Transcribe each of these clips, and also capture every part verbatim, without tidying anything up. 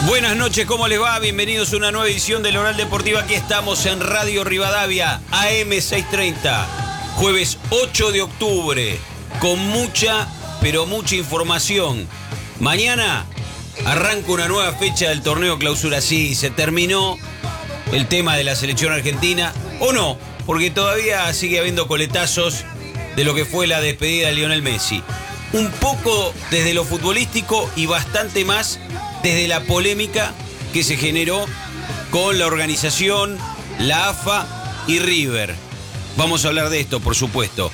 Buenas noches, ¿cómo les va? Bienvenidos a una nueva edición del Oral Deportiva. Aquí estamos en Radio Rivadavia, A M seiscientos treinta, jueves ocho de octubre, con mucha, pero mucha información. Mañana arranca una nueva fecha del torneo Clausura. Sí, se terminó el tema de la selección argentina, o no, porque todavía sigue habiendo coletazos de lo que fue la despedida de Lionel Messi. Un poco desde lo futbolístico y bastante más desde la polémica que se generó con la organización, la A F A y River. Vamos a hablar de esto, por supuesto.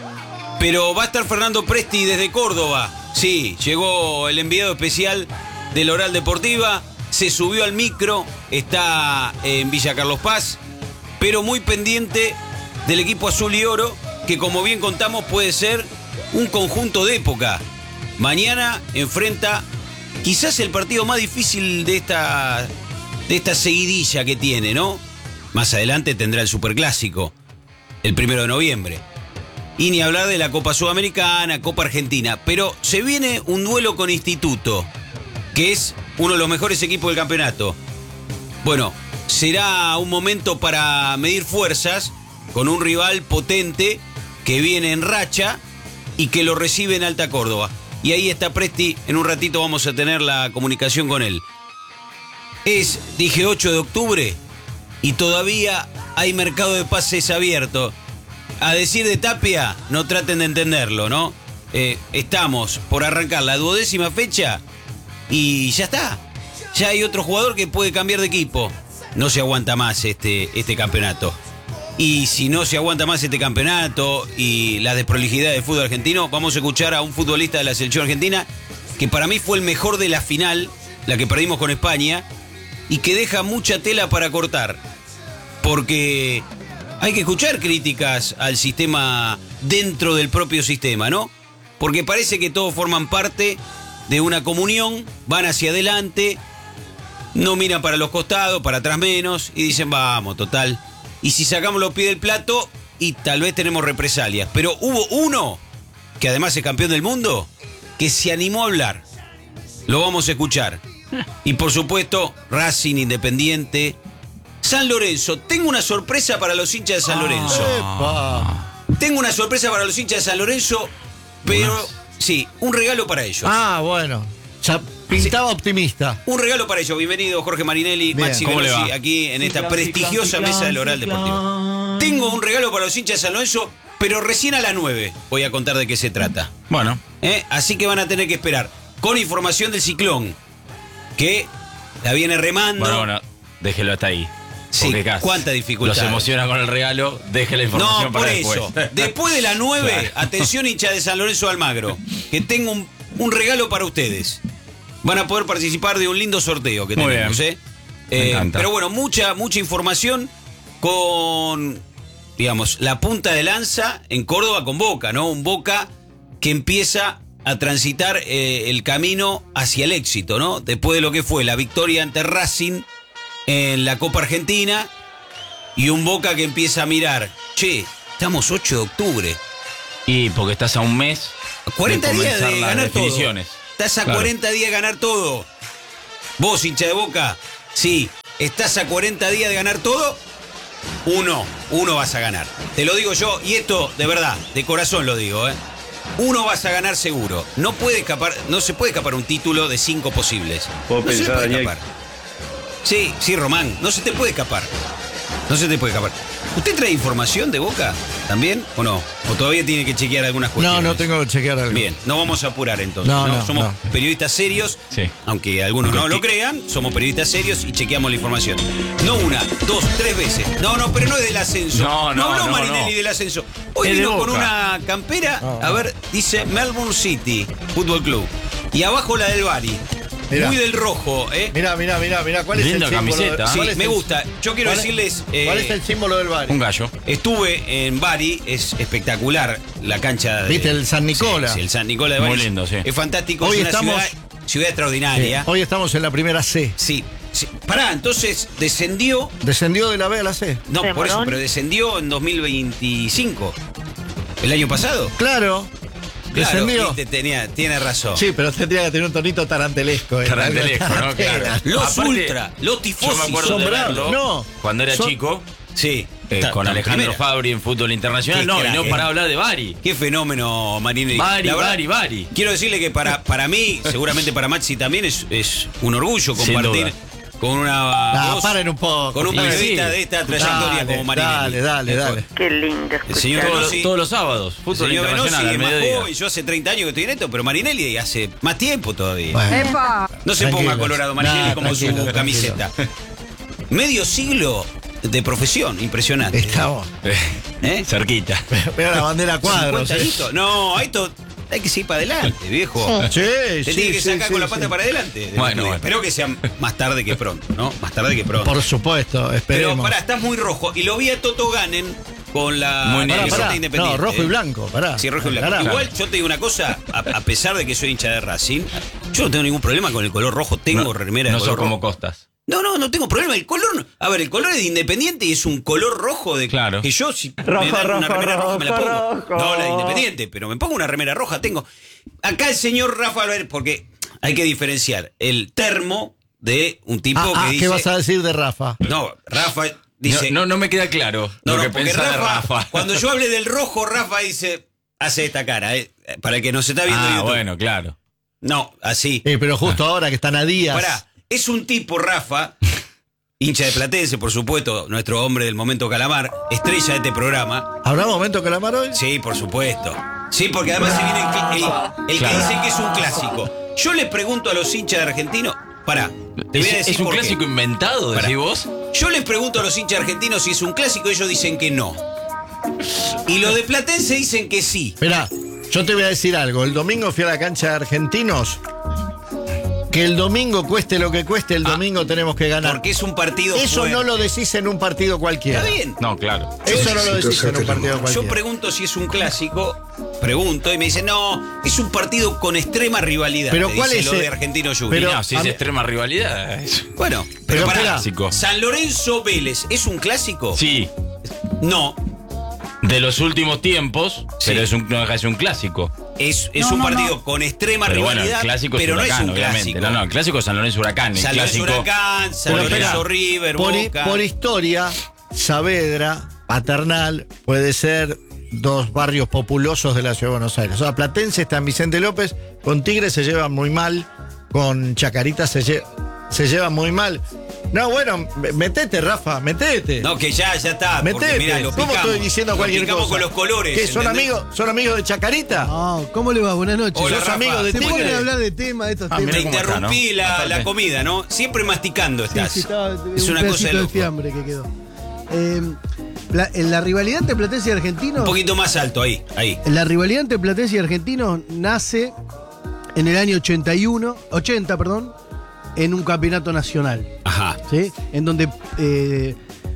Pero va a estar Fernando Presti desde Córdoba. Sí, llegó el enviado especial del Oral Deportiva, se subió al micro, está en Villa Carlos Paz, pero muy pendiente del equipo azul y oro, que como bien contamos puede ser un conjunto de época. Mañana enfrenta quizás el partido más difícil de esta, de esta seguidilla que tiene, ¿no? Más adelante tendrá el Superclásico, el primero de noviembre. Y ni hablar de la Copa Sudamericana, Copa Argentina. Pero se viene un duelo con Instituto, que es uno de los mejores equipos del campeonato. Bueno, será un momento para medir fuerzas con un rival potente que viene en racha y que lo recibe en Alta Córdoba. Y ahí está Presti, en un ratito vamos a tener la comunicación con él. Es, dije, ocho de octubre y todavía hay mercado de pases abierto. A decir de Tapia, no traten de entenderlo, ¿no? Eh, estamos por arrancar la duodécima fecha y ya está. Ya hay otro jugador que puede cambiar de equipo. No se aguanta más este, este campeonato. Y si no se aguanta más este campeonato y la desprolijidad del fútbol argentino, vamos a escuchar a un futbolista de la selección argentina que para mí fue el mejor de la final, la que perdimos con España, y que deja mucha tela para cortar. Porque hay que escuchar críticas al sistema dentro del propio sistema, ¿no? Porque parece que todos forman parte de una comunión, van hacia adelante, no miran para los costados, para atrás menos, y dicen, vamos, total. Y si sacamos los pies del plato, y tal vez tenemos represalias. Pero hubo uno, que además es campeón del mundo, que se animó a hablar. Lo vamos a escuchar. Y por supuesto, Racing, Independiente, San Lorenzo. Tengo una sorpresa para los hinchas de San Lorenzo. Ah, Tengo una sorpresa para los hinchas de San Lorenzo, pero sí, un regalo para ellos. Ah, bueno. Ya pintaba Sí. optimista. Un regalo para ellos. Bienvenido Jorge Marinelli, Bien. Maxi ¿Cómo Velosi, le va? aquí en esta prestigiosa mesa del Oral Deportivo. Tengo un regalo para los hinchas de San Lorenzo, pero recién a las nueve voy a contar de qué se trata. Bueno. ¿Eh? Así que van a tener que esperar. Con información del Ciclón, que la viene remando. Bueno, bueno, déjelo hasta ahí. Sí, Porque casi cuánta dificultad. Los emociona con el regalo, deje la información No, por para eso. después. Después de las nueve, Claro. atención hincha de San Lorenzo de Almagro, que tengo un, un regalo para ustedes. Van a poder participar de un lindo sorteo que Muy tenemos, bien. ¿eh? Me Eh, encanta. pero bueno, mucha, mucha información con, digamos, la punta de lanza en Córdoba con Boca, ¿no? Un Boca que empieza a transitar eh, el camino hacia el éxito, ¿no? Después de lo que fue la victoria ante Racing en la Copa Argentina y un Boca que empieza a mirar, che, estamos ocho de octubre. Y porque estás a un mes cuarenta de días comenzar de las ganar todo. definiciones. Estás a Claro. cuarenta días de ganar todo. Vos, hincha de Boca, sí, estás a cuarenta días de ganar todo. Uno, uno vas a ganar. Te lo digo yo, y esto de verdad, de corazón lo digo, ¿eh? Uno vas a ganar seguro. No puede escapar, no se puede escapar un título de cinco posibles. Puedo No se pensar, puede Daniel. escapar. Sí, sí, Román, no se te puede escapar. No se te puede escapar. ¿Usted trae información de Boca también o no? ¿O todavía tiene que chequear algunas No, cuestiones? no tengo que chequear algo. Bien, no vamos a apurar entonces. No, ¿no? no, Somos no. periodistas serios, Sí. aunque algunos no lo crean, somos periodistas serios y chequeamos la información. No una, dos, tres veces. No, no, pero no es del ascenso. No, no, habló no, Marinelli no. del ascenso. Hoy Es de vino con Boca. una campera, No, a no. ver, dice Melbourne City Fútbol Club. Y abajo la del Bari. Mirá. Muy del rojo, ¿eh? Mirá, mirá, mirá, mirá. ¿Cuál es Linda el símbolo? camiseta. de- Sí, cuál es me el- gusta. Yo quiero ¿Cuál es- decirles... eh, ¿Cuál es el símbolo del Bari? Un gallo. Estuve en Bari, es espectacular la cancha de... ¿Viste? El San Nicola. Sí, sí, el San Nicola de Muy Bari. lindo, sí. Es fantástico, Hoy es una estamos- ciudad, ciudad extraordinaria. Sí, hoy estamos en la primera C. Sí, sí. Pará, entonces descendió... Descendió de la B a la C. No, ¿De por eso, Morón? pero descendió en dos mil veinticinco. ¿El año pasado? Claro. Claro, ¿Descendió? viste, tenía, tiene razón. Sí, pero tendría que tener un tonito tarantelesco. ¿eh? Tarantelesco, ¿no? Claro. Los Aparte, ultra, los Yo tifosi me acuerdo son de bravos. verlo No, cuando era son- chico, Sí. eh, Ta- con ta- Alejandro primera. Fabri en fútbol internacional. Qué No, crack, y no eh. para hablar de Bari. Qué fenómeno, Marinelli. Bari, La verdad, Bari, Bari. Quiero decirle que para, para mí, seguramente para Maxi también, es, es un orgullo Sin compartir duda. con una Ah, voz, paren un poco. con un Sí, periodista sí. de esta trayectoria Dale, como Marinelli. dale, dale, dale. Qué lindo El señor escuchar. Todos, Velosi- todos los sábados, El fútbol señor Velosi internacional es al más mediodía. joven, yo hace treinta años que estoy en esto, pero Marinelli hace más tiempo todavía. Bueno, ¡Epa! No se Tranquilos. ponga colorado Marinelli Nah, como su tranquilo, camiseta. Medio siglo de profesión, impresionante. estamos. ¿Eh? Cerquita. Veo la bandera a cuadros. cincuenta ¿eh? añitos. No, esto hay que seguir para adelante, viejo. Sí, Te sí, tiene que sí, sacar sí, con la sí. pata para adelante. Bueno, bueno. Espero que sea más tarde que pronto, ¿no? Más tarde que pronto. Por supuesto, Pero esperemos. pará, estás muy rojo. Y lo vi a Toto Ganen con la Muy con negro. el Pará, Deporte pará. Independiente. No, rojo y ¿eh? blanco, pará. Sí, rojo y blanco. Carajo. Igual yo te digo una cosa, a, a pesar de que soy hincha de Racing, yo no tengo ningún problema con el color rojo. Tengo No, remera de no color sos como rojo. Costas. No, no, no tengo problema. El color, a ver, el color es de Independiente y es un color rojo de Claro. que yo si Rojo, me dan una rojo, remera roja me la pongo. rojo, rojo. No, la de Independiente, pero me pongo una remera roja. Tengo acá el señor Rafa Albert, porque hay que diferenciar el termo de un tipo Ah, ah, que dice. ¿qué vas a decir de Rafa? No, Rafa dice. no, no, no me queda claro No, lo no, que porque pensás de Rafa, Rafa. cuando yo hable del rojo, Rafa dice, hace esta cara, eh, para el que nos está viendo en Ah, YouTube. bueno, claro. No, así. Eh, pero justo ahora que están a días. Pará, es un tipo, Rafa, hincha de Platense, por supuesto, nuestro hombre del momento Calamar, estrella de este programa. ¿Habrá momento Calamar hoy? Sí, por supuesto. Sí, porque además se viene el, cl- el- el Claro. que dicen que es un clásico. Yo le pregunto a los hinchas de Argentinos, pará, te voy a ¿Es, decir es un por qué. clásico inventado, Pará. decís vos? Yo les pregunto a los hinchas argentinos si es un clásico, ellos dicen que no. Y los de Platense dicen que sí. Esperá, yo te voy a decir algo. El domingo fui a la cancha de Argentinos. Que el domingo cueste lo que cueste, el Ah, domingo tenemos que ganar. Porque es un partido Eso fuerte. no lo decís en un partido cualquiera. Está bien. No, claro. Eso no lo decís en un partido Yo cualquiera. pregunto si es un clásico, pregunto y me dicen, no, es un partido con extrema rivalidad. Pero te ¿cuál dice es lo el- de Argentino Junior. pero- no, si a es mí- extrema rivalidad. es- Bueno, pero, Pero pará, espera. Clásico. San Lorenzo Vélez, ¿es un clásico? Sí, No, de los últimos tiempos, Sí. pero es un, no deja de ser un clásico. es, es No, un no, partido no. con extrema Pero bueno, rivalidad, el clásico pero es no Huracán, es un obviamente. clásico. No, no, el clásico es San Lorenzo Huracán. El San Lorenzo clásico. Huracán, San Pero Lorenzo espera, River, por, hi- Boca. por historia, Saavedra, Paternal, puede ser dos barrios populosos de la ciudad de Buenos Aires. O sea, Platense está en Vicente López, con Tigre se llevan muy mal, con Chacarita se, lle- se llevan muy mal. No, bueno, me- metete, Rafa, metete. No, que ya, ya está. porque, Metete. mirá, lo ¿Cómo picamos. estoy diciendo Lo cualquier picamos cosa? con los colores. ¿Qué, son ¿entendés? amigos, son amigos de Chacarita? No, ¿cómo le va? Buenas noches. Hola, ¿Sos Rafa. amigo de Se Tigre? ponen a hablar de temas, de estos Ah, temas. Te Mira cómo está, interrumpí ¿no? la, Aparte. la comida, ¿no? Siempre masticando Sí, estás. sí, estaba, es un una cosa pedacito de de loco. fiambre que quedó. Eh, la, en la rivalidad entre Platense y Argentinos, Un poquito más alto, ahí, ahí. la rivalidad entre Platense y Argentinos nace en el año ochenta y uno, ochenta, perdón, en un campeonato nacional, Ajá. ¿sí? En donde eh,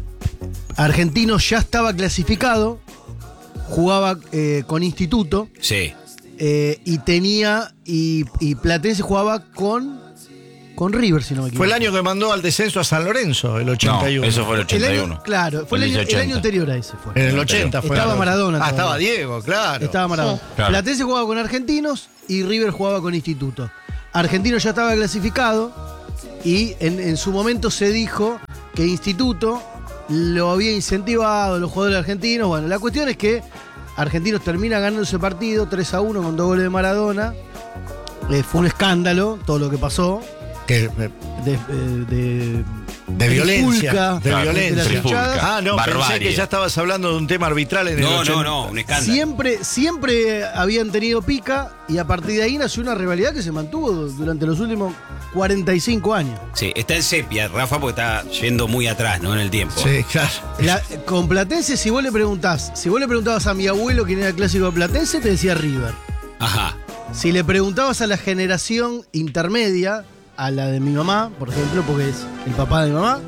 Argentinos ya estaba clasificado, jugaba eh, con Instituto Sí. eh, y tenía y, y Platense jugaba con con River, si no me equivoco. Fue el año que mandó al descenso a San Lorenzo, el ochenta y uno. No, eso fue el El ochenta y año- uno. claro, fue el año, el ochenta. año anterior a ese fue. En el ochenta fue. Estaba la- Maradona Ah, todavía. estaba Diego, claro. Estaba Maradona. Claro. Platense jugaba con Argentinos y River jugaba con Instituto. Argentinos ya estaba clasificado y en, en su momento se dijo que Instituto lo había incentivado, los jugadores argentinos. Bueno, la cuestión es que Argentinos termina ganando ese partido tres a uno con dos goles de Maradona. Eh, fue un escándalo todo lo que pasó. Que, eh, De, eh, de, de violencia. trifulca De Claro, violencia. de las hinchadas. Ah, no, pensé Barbarie. que ya estabas hablando de un tema arbitral en el No, ochenta. no, no, un escándalo. Siempre, siempre habían tenido pica y a partir de ahí nació una rivalidad que se mantuvo durante los últimos cuarenta y cinco años. Sí, está en sepia, Rafa, porque está yendo muy atrás, ¿no? En el tiempo. Sí, claro. La- con Platense, si vos le preguntás, si vos le preguntabas a mi abuelo quién era el clásico de Platense, te decía River. Ajá. Si le preguntabas a la generación intermedia, a la de mi mamá, por ejemplo, porque es el papá de mi mamá,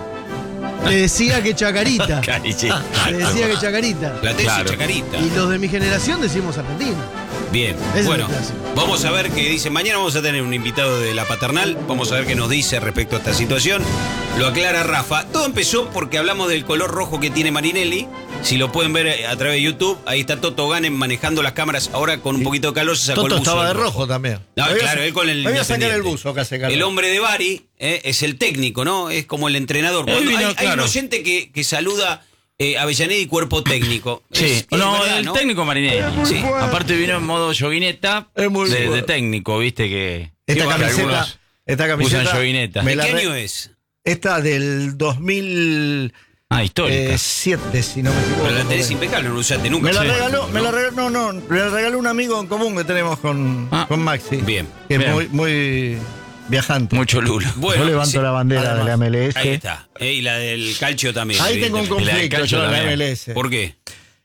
te decía que Chacarita. Cari, sí. Te decía que Chacarita. Platense Claro. y Chacarita. Y los de mi generación decimos Argentina. Bien. Ese es Bueno, el clásico. vamos a ver qué dice. Mañana vamos a tener un invitado de la paternal. Vamos a ver qué nos dice respecto a esta situación. Lo aclara Rafa. Todo empezó porque hablamos del color rojo que tiene Marinelli. Si lo pueden ver a través de YouTube, ahí está Toto Ganem manejando las cámaras. Ahora con un poquito de calor se sacó Toto el buzo. estaba de del rojo también. No, Me voy a- claro, él con el me voy a sacar el Independiente. buzo que hace calor. El hombre de Bari eh, es el técnico, ¿no? Es como el entrenador. Él Cuando vino, hay, hay un claro. oyente que, que saluda eh, Avellaneda y cuerpo técnico. Sí, Es- es no, verdad, el ¿no? técnico Marinelli. Sí. Aparte vino en modo yoguineta Es muy de, bueno. de técnico, viste que. Esta que camiseta, algunos esta usan camiseta yoguineta. me ¿De la qué re- año es? Esta del dos mil Ah, histórica. siete, si no me equivoco. Pero la tenés impecable, no la usaste nunca. Me la Sí. regaló, me ¿No? la regaló, no, no, me la regaló un amigo en común que tenemos con, Ah, con Maxi. bien, Que bien. es muy, muy viajante. Mucho lulo. Bueno, Yo levanto sí. la bandera Además, de la M L S. Ahí está. Eh, y la del calcio también. Ahí tengo un evidentemente. la del conflicto calcio yo en la también. M L S. ¿Por qué?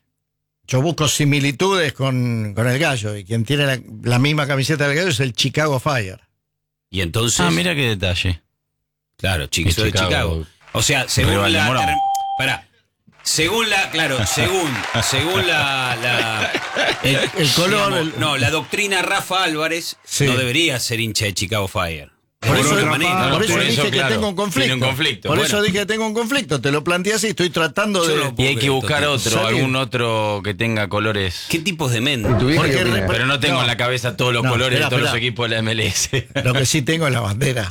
Yo busco similitudes con, con el gallo y quien tiene la, la misma camiseta del gallo es el Chicago Fire. Y entonces. Ah, mira qué detalle. Claro, chiquito Que de Chicago. Chicago. O sea, según Rival de la. Morón. Pará. Según la, claro, según, según la, la El, el color. digamos, el- no, la doctrina Rafa Álvarez Sí. no debería ser hincha de Chicago Fire. Por De eso, otra Rafa, manera. por eso por dije eso, que claro, tengo un conflicto. tiene un conflicto. Por Bueno. eso dije que tengo un conflicto. Te lo planteé así, estoy tratando Yo de. lo- Y hay que Concreto, buscar tipo. otro, Salir. algún otro que tenga colores. ¿Qué tipos de men? ¿Tu vieja Porque qué opina? re- Pero no tengo No. en la cabeza todos los No, colores espera, de todos los espera. equipos de la M L S. Lo que sí tengo es la bandera.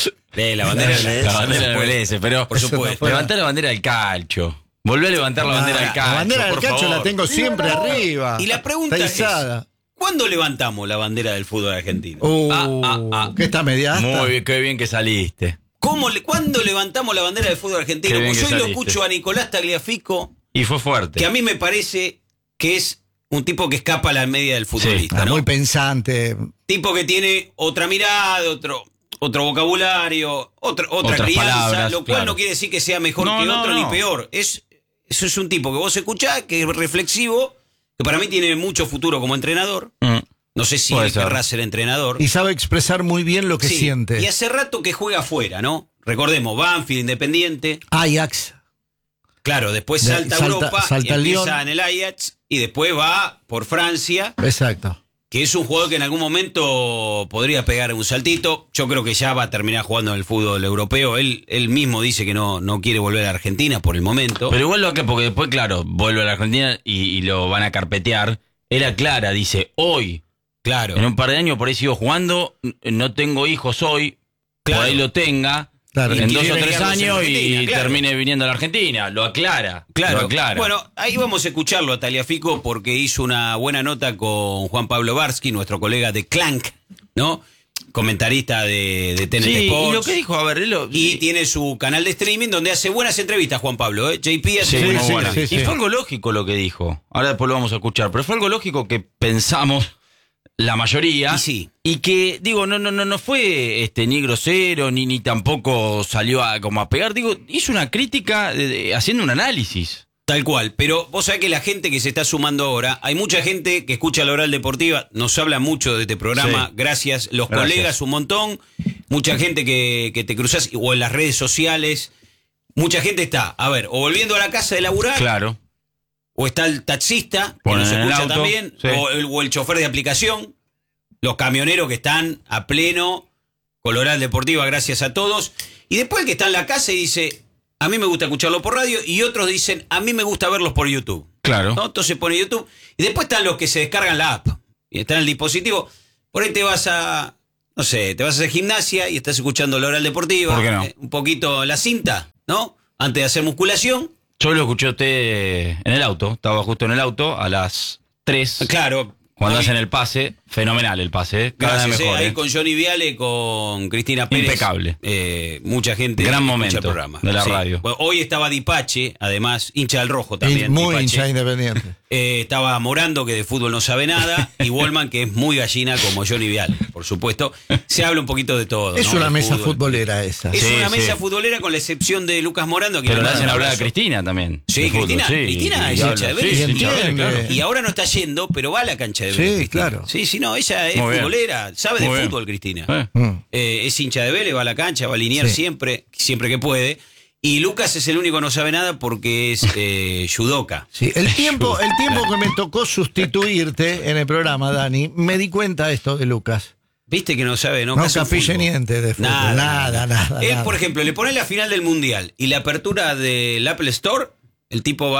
De la bandera de la, La bandera de la M L S, pero Por supuesto. levantá la bandera del calcio. Volvé a levantar la bandera del la calcio. bandera del por calcio favor. la tengo siempre arriba. Y la pregunta Está es, izada. ¿cuándo levantamos la bandera del fútbol argentino? Uh, Ah, ah, ah. ¿Qué está media asta? Muy bien, qué bien que saliste. ¿Cómo le, ¿Cuándo levantamos la bandera del fútbol argentino? Qué bien Pues que hoy lo saliste. escucho a Nicolás Tagliafico, Y fue fuerte. que a mí me parece que es un tipo que escapa a la media del futbolista, Ah, ¿no? muy pensante. Tipo que tiene otra mirada, otro, otro vocabulario, otra, otra Otras crianza, palabras, lo cual claro. no quiere decir que sea mejor No, que no, otro no. ni peor. Es, eso es un tipo que vos escuchás, que es reflexivo, que para mí tiene mucho futuro como entrenador. Mm. No sé si Puede él ser. querrá ser entrenador. Y sabe expresar muy bien lo que Sí, siente. Y hace rato que juega afuera, ¿no? Recordemos, Banfield, Independiente. Ajax. Claro, después De- salta a salta- Europa, salta y al empieza Lyon. en el Ajax y después va por Francia, Exacto. que es un jugador que en algún momento podría pegar un saltito. Yo creo que ya va a terminar jugando en el fútbol europeo. Él, él mismo dice que no, no quiere volver a Argentina por el momento. Pero igual lo que, porque después, claro, vuelve a la Argentina y, y lo van a carpetear. Él aclara, dice, hoy, claro, en un par de años por ahí sigo jugando, n- no tengo hijos hoy, Claro. por ahí lo tenga, Claro. en Y dos o quiere tres quedarse en años y Argentina, claro. termine viniendo a la Argentina. Lo aclara, claro. lo aclara. Bueno, ahí vamos a escucharlo a Tagliafico porque hizo una buena nota con Juan Pablo Barsky, nuestro colega de Clank, ¿no? Comentarista de, de T N T sí, Sports. y lo que dijo, a ver, él lo- Y tiene su canal de streaming donde hace buenas entrevistas, Juan Pablo. ¿eh? J P hace Sí, buenas muy buena. sí, sí. Y fue algo lógico lo que dijo. Ahora después lo vamos a escuchar. Pero fue algo lógico que pensamos la mayoría. Y sí. Y que, digo, no, no, no, no fue este ni grosero, ni, ni tampoco salió a como a pegar. Digo, hizo una crítica de- de- haciendo un análisis. Tal cual, pero vos sabés que la gente que se está sumando ahora, hay mucha gente que escucha la Oral Deportiva, nos habla mucho de este programa, Sí. gracias, los Gracias. colegas un montón, mucha gente que, que te cruzás o en las redes sociales, mucha gente está, a ver, o volviendo a la casa de laburar, Claro. o está el taxista, que Ponen nos en el escucha auto, también, sí. o, el, o el chofer de aplicación, los camioneros que están a pleno con la Oral Deportiva, gracias a todos, y después el que está en la casa y dice, a mí me gusta escucharlo por radio, y otros dicen, a mí me gusta verlos por YouTube. Claro. ¿No? Entonces pone YouTube. Y después están los que se descargan la app. Y están en el dispositivo. Por ahí te vas a, no sé, te vas a hacer gimnasia y estás escuchando la Oral Deportiva. ¿Por qué no? eh, un poquito la cinta, ¿no? Antes de hacer musculación. Yo lo escuché a usted en el auto. Estaba justo en el auto a las tres. Claro. Cuando hoy- hacen el pase. Fenomenal el pase. ¿eh? Cada Gracias, vez eh, mejor. ahí ¿eh? con Johnny Viale, con Cristina Pérez. Impecable. Eh, mucha gente. Gran escucha momento el programa. de la radio. Bueno, hoy estaba Dipache, además, hincha del rojo también. Y muy Dipache. hincha independiente. Eh, estaba Morando, que de fútbol no sabe nada, y Wallman, que es muy gallina como Johnny Vial, por supuesto. Se habla un poquito de todo. Es ¿no? una De mesa fútbol. futbolera esa. Es Sí, una mesa sí. futbolera con la excepción de Lucas Morando. Que Pero le le mando hacen un hablar a abrazo. Cristina también. Sí, de fútbol, Cristina, sí, Cristina y- es y hincha habla- de Vélez. sí, Y es hincha de Vélez, entiende. claro. Y ahora no está yendo, pero va a la cancha de Sí, Vélez. Cristina. claro. Sí, sí, no, ella es Muy bien. futbolera, sabe de Muy bien. fútbol, Cristina. Eh. Mm. Eh, es hincha de Vélez, va a la cancha, va a alinear Sí. siempre, siempre que puede. Y Lucas es el único que no sabe nada porque es eh, judoka. Sí, el tiempo, el tiempo que me tocó sustituirte en el programa, Dani, me di cuenta de esto de Lucas. Viste que no sabe, ¿no? No Casi un capille fútbol. niente de fútbol. Nada, Nada, nada. Él, nada. por ejemplo, le pone la final del Mundial y la apertura del Apple Store, el tipo va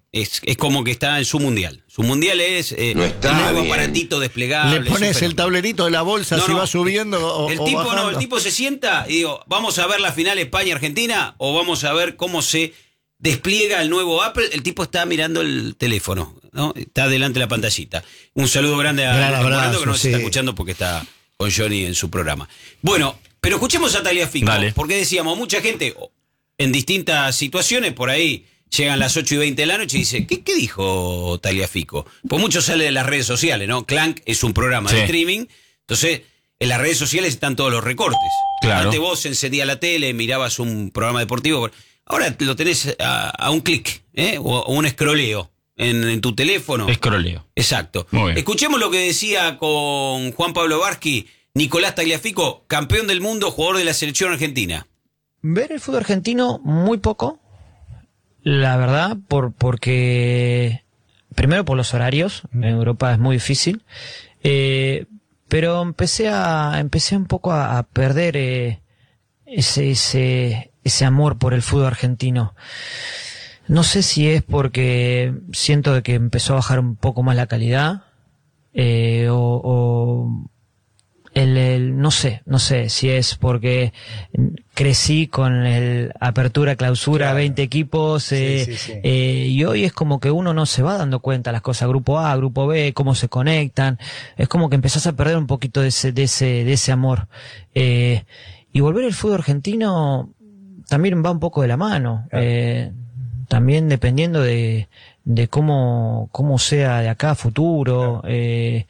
Es, es como que está en su mundial. Su mundial es eh, No está el nuevo bien. aparatito desplegable. Le pones super- el tablerito de la bolsa No, si no. va subiendo o, El o tipo bajando. no, el tipo se sienta y digo, vamos a ver la final España-Argentina o vamos a ver cómo se despliega el nuevo Apple. El tipo está mirando el teléfono, ¿no? Está delante de la pantallita. Un saludo grande a Gran Luis Morando, abrazo, que nos sí. está escuchando porque está con Johnny en su programa. Bueno, pero escuchemos a Tagliafico, Dale. porque decíamos, mucha gente en distintas situaciones, por ahí llegan las ocho y veinte de la noche y dice, ¿qué, qué dijo Tagliafico? Pues mucho sale de las redes sociales, ¿no? Clank es un programa Sí. de streaming, entonces en las redes sociales están todos los recortes. Claro. Antes vos encendías la tele, mirabas un programa deportivo, ahora lo tenés a, a un clic, ¿eh? o, o un escroleo en, en tu teléfono. Escroleo. Exacto. Muy bien. Escuchemos lo que decía con Juan Pablo Varsky, Nicolás Tagliafico, campeón del mundo, jugador de la selección argentina. Ver el fútbol argentino muy poco, la verdad, por porque primero por los horarios, en Europa es muy difícil, eh, pero empecé a empecé un poco a, a perder eh, ese ese ese amor por el fútbol argentino. No sé si es porque siento de que empezó a bajar un poco más la calidad eh, o, o El, el, no sé, no sé si es porque crecí con el apertura, clausura, Claro. veinte equipos, eh, Sí, sí, sí. eh, y hoy es como que uno no se va dando cuenta las cosas, grupo A, grupo B, cómo se conectan, es como que empezás a perder un poquito de ese, de ese, de ese amor. Eh, y volver al fútbol argentino también va un poco de la mano, Claro. eh, también dependiendo de, de cómo, cómo sea de acá a futuro, eh,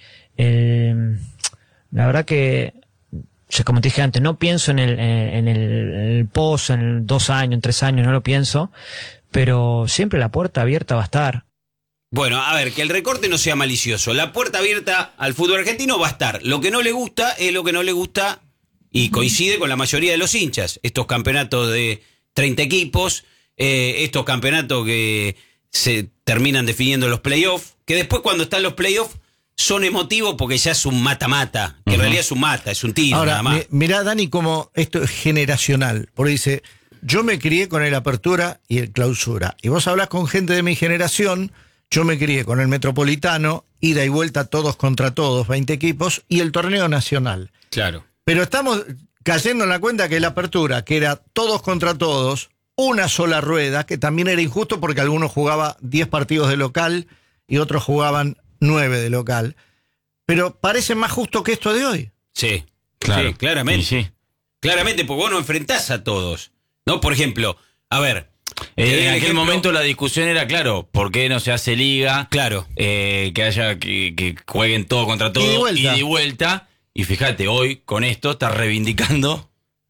el, la verdad que, ya como te dije antes, no pienso en el, en el, en el post, en dos años, en tres años, no lo pienso, pero siempre la puerta abierta va a estar. Bueno, a ver, que el recorte no sea malicioso. La puerta abierta al fútbol argentino va a estar. Lo que no le gusta es lo que no le gusta y coincide con la mayoría de los hinchas. Estos campeonatos de treinta equipos, eh, estos campeonatos que se terminan definiendo los playoffs, que después cuando están los playoffs son emotivos porque ya es un mata-mata, que en Ujú. realidad es un mata, es un tiro Ahora, nada más. mi- mirá, Dani, como esto es generacional. Porque dice, yo me crié con el apertura y el clausura. Y vos hablás con gente de mi generación, yo me crié con el Metropolitano, ida y vuelta todos contra todos, veinte equipos, y el torneo nacional. Claro. Pero estamos cayendo en la cuenta que la apertura, que era todos contra todos, una sola rueda, que también era injusto porque algunos jugaban diez partidos de local y otros jugaban nueve de local. Pero parece más justo que esto de hoy. Sí, Claro. sí, claramente. Y sí. Claramente, porque vos no enfrentás a todos. ¿No? Por ejemplo, a ver. te doy Eh, en el aquel ejemplo- momento la discusión era, claro, ¿por qué no se hace liga? Claro. Eh, que haya que, que jueguen todo contra todo Ida y vuelta. ida y vuelta. Y fíjate, hoy con esto está reivindicando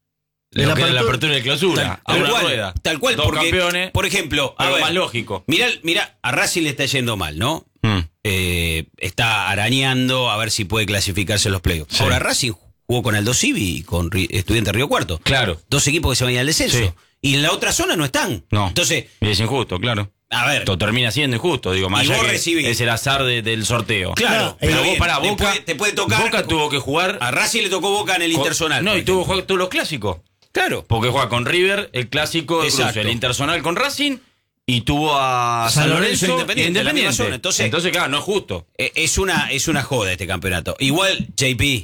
De lo la que era la apertura- apertura de clausura. Tal, a tal una cual, rueda. tal cual, Dos porque, campeones. por ejemplo, a algo ver, más lógico. Mirá, mirá, a Racing le está yendo mal, ¿no? Mm. Eh, está arañando a ver si puede clasificarse en los playoffs. Sí. Ahora Racing jugó con Aldo Civi y con Ri- Estudiantes Río Cuarto. Claro. Dos equipos que se van a ir al descenso. Sí. Y en la otra zona no están. No. Entonces, Y es injusto, claro. a ver. Esto termina siendo injusto, digo, más Y allá vos que recibís. es el azar de- del sorteo. Claro, No, pero pero vos bien, pará, te Boca, puede- te puede tocar- Boca tuvo que jugar A Racing le tocó Boca en el con- Interzonal. No, por y tuvo que ejemplo. jugar todos los clásicos. Claro. Porque juega con River, el clásico de Exacto. cruce, el Interzonal con Racing, y tuvo a San San Lorenzo Lorenzo Independiente, Independiente. la misma zona. Entonces, Entonces- claro, no es justo. Eh, Es una, es una joda este campeonato. Igual, J P.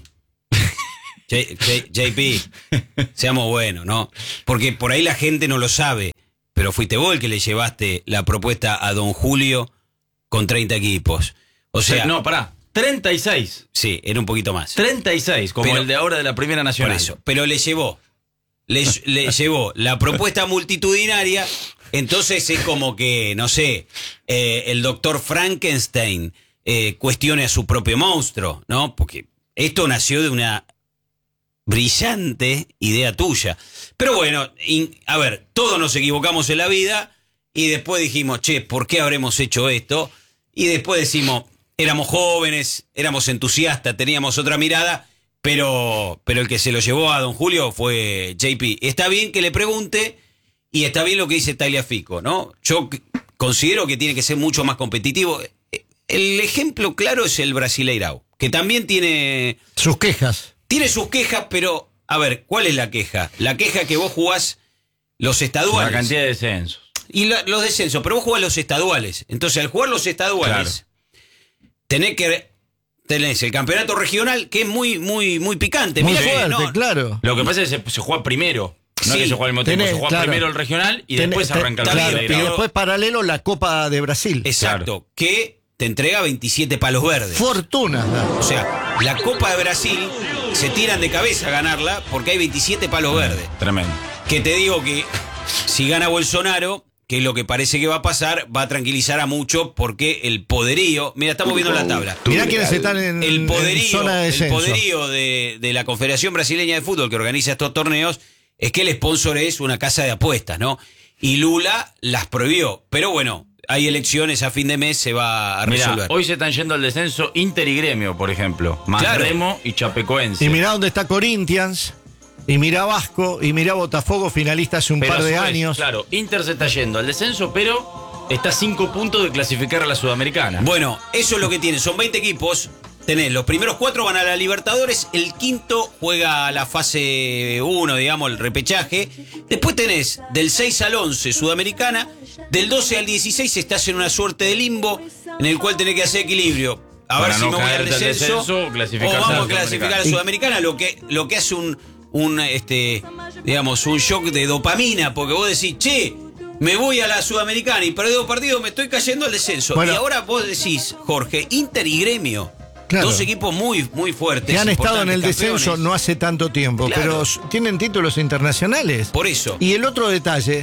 J, J- J P, seamos buenos, ¿no? Porque por ahí la gente no lo sabe, pero fuiste vos el que le llevaste la propuesta a Don Julio con treinta equipos. O sea, no, pará, treinta y seis. sí, era un poquito más. treinta y seis, como Pero- el de ahora de la Primera Por Nacional. eso. Pero le llevó. Le, le llevó la propuesta multitudinaria. Entonces es como que, no sé, eh, el doctor Frankenstein eh, cuestione a su propio monstruo, ¿no? Porque esto nació de una brillante idea tuya. Pero bueno, in- a ver, todos nos equivocamos en la vida y después dijimos, che, ¿por qué habremos hecho esto? Y después decimos, éramos jóvenes, éramos entusiastas, teníamos otra mirada, pero, pero el que se lo llevó a don Julio fue J P. Está bien que le pregunte y está bien lo que dice Tagliafico, ¿no? Yo c- considero que tiene que ser mucho más competitivo. El ejemplo claro es el Brasileirao, que también tiene... Sus quejas. Tiene sus quejas, pero, a ver, ¿cuál es la queja? La queja que vos jugás los La estaduales. cantidad de descensos. y la- los descensos, pero vos jugás los estaduales. Entonces, al jugar los estaduales, tenés que tenés el campeonato regional, que es muy, muy, muy picante. Muy Mirá que fuerte, no- claro. Lo que pasa es que se, se juega primero. No Sí. es que se juega al mismo tiempo, Tenés, se juega claro. primero el regional y Tenés- después te- arranca el claro, claro, y brasileño. después paralelo la Copa de Brasil. Exacto, que te entrega veintisiete palos verdes. Fortuna. O sea, la Copa de Brasil se tiran de cabeza a ganarla porque hay veintisiete palos verdes. Tremendo. Que te digo que si gana Bolsonaro, que es lo que parece que va a pasar, va a tranquilizar a muchos porque el poderío. Mira, estamos viendo la tabla. Mirá quiénes están en, El en poderío, zona de el descenso. poderío de, de la Confederación Brasileña de Fútbol que organiza estos torneos es que el sponsor es una casa de apuestas, ¿no? Y Lula las prohibió. Pero bueno, hay elecciones a fin de mes, se va a Mirá, resolver. hoy se están yendo al descenso Inter y Gremio, por ejemplo. Más Claro. Remo y Chapecoense. Y mirá dónde está Corinthians, y mirá Vasco, y mirá Botafogo, finalista hace un Pero par a de su vez, años. Claro, Inter se está yendo al descenso, pero está a cinco puntos de clasificar a la Sudamericana. Bueno, eso es lo que tiene. Son veinte equipos. Tenés, los primeros cuatro van a la Libertadores, el quinto juega a la fase uno, digamos, el repechaje. Después tenés del seis al once Sudamericana, del doce al dieciséis estás en una suerte de limbo en el cual tenés que hacer equilibrio. A Para ver si no me voy al caerte al descenso, descenso, o clasificarte a vamos la a clasificar a la Sudamericana, lo que, lo que hace un, un, este, digamos, un shock de dopamina, porque vos decís, che, me voy a la Sudamericana y perdí dos partidos, me estoy cayendo al descenso. Bueno. Y ahora vos decís, Jorge, Inter y Gremio. Claro. Dos equipos muy, muy fuertes. Que han estado en el importantes descenso campeones. no hace tanto tiempo, Claro. pero s- tienen títulos internacionales. Por eso. Y el otro detalle,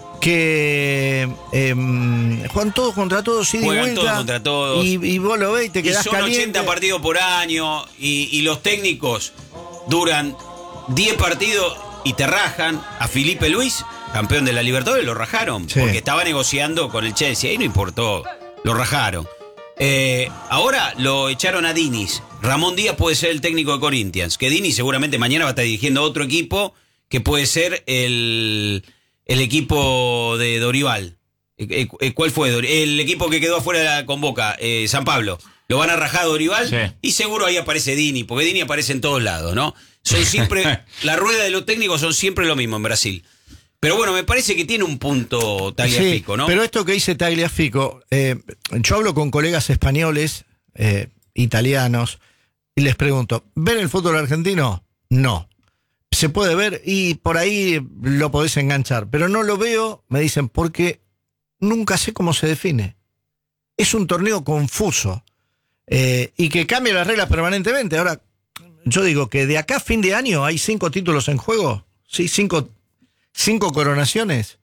que em, juegan todos contra todos, ida y Juegan vuelta, todos contra todos. Y, y vos lo ves y te Y quedás son caliente. ochenta partidos por año y, y los técnicos duran diez partidos y te rajan. A Felipe Luis, campeón de la Libertadores, lo rajaron Sí. porque estaba negociando con el Chelsea. Ahí no importó, lo rajaron. Eh, ahora lo echaron a Diniz. Ramón Díaz puede ser el técnico de Corinthians. Que Diniz seguramente mañana va a estar dirigiendo otro equipo que puede ser el, el equipo de Dorival. Eh, eh, ¿Cuál fue? Dor- El equipo que quedó afuera de la- con Boca, eh, San Pablo. Lo van a rajar a Dorival Sí. y seguro ahí aparece Dini, porque Dini aparece en todos lados, ¿no? Son siempre, la rueda de los técnicos son siempre lo mismo en Brasil. Pero bueno, me parece que tiene un punto Tagliafico, Sí, ¿no? pero esto que dice Tagliafico, eh, yo hablo con colegas españoles, eh, italianos, y les pregunto, ¿ven el fútbol argentino? No. Se puede ver y por ahí lo podés enganchar, pero no lo veo, me dicen, porque nunca sé cómo se define. Es un torneo confuso eh, y que cambia las reglas permanentemente. Ahora, yo digo que de acá a fin de año hay cinco títulos en juego, sí, cinco, cinco coronaciones.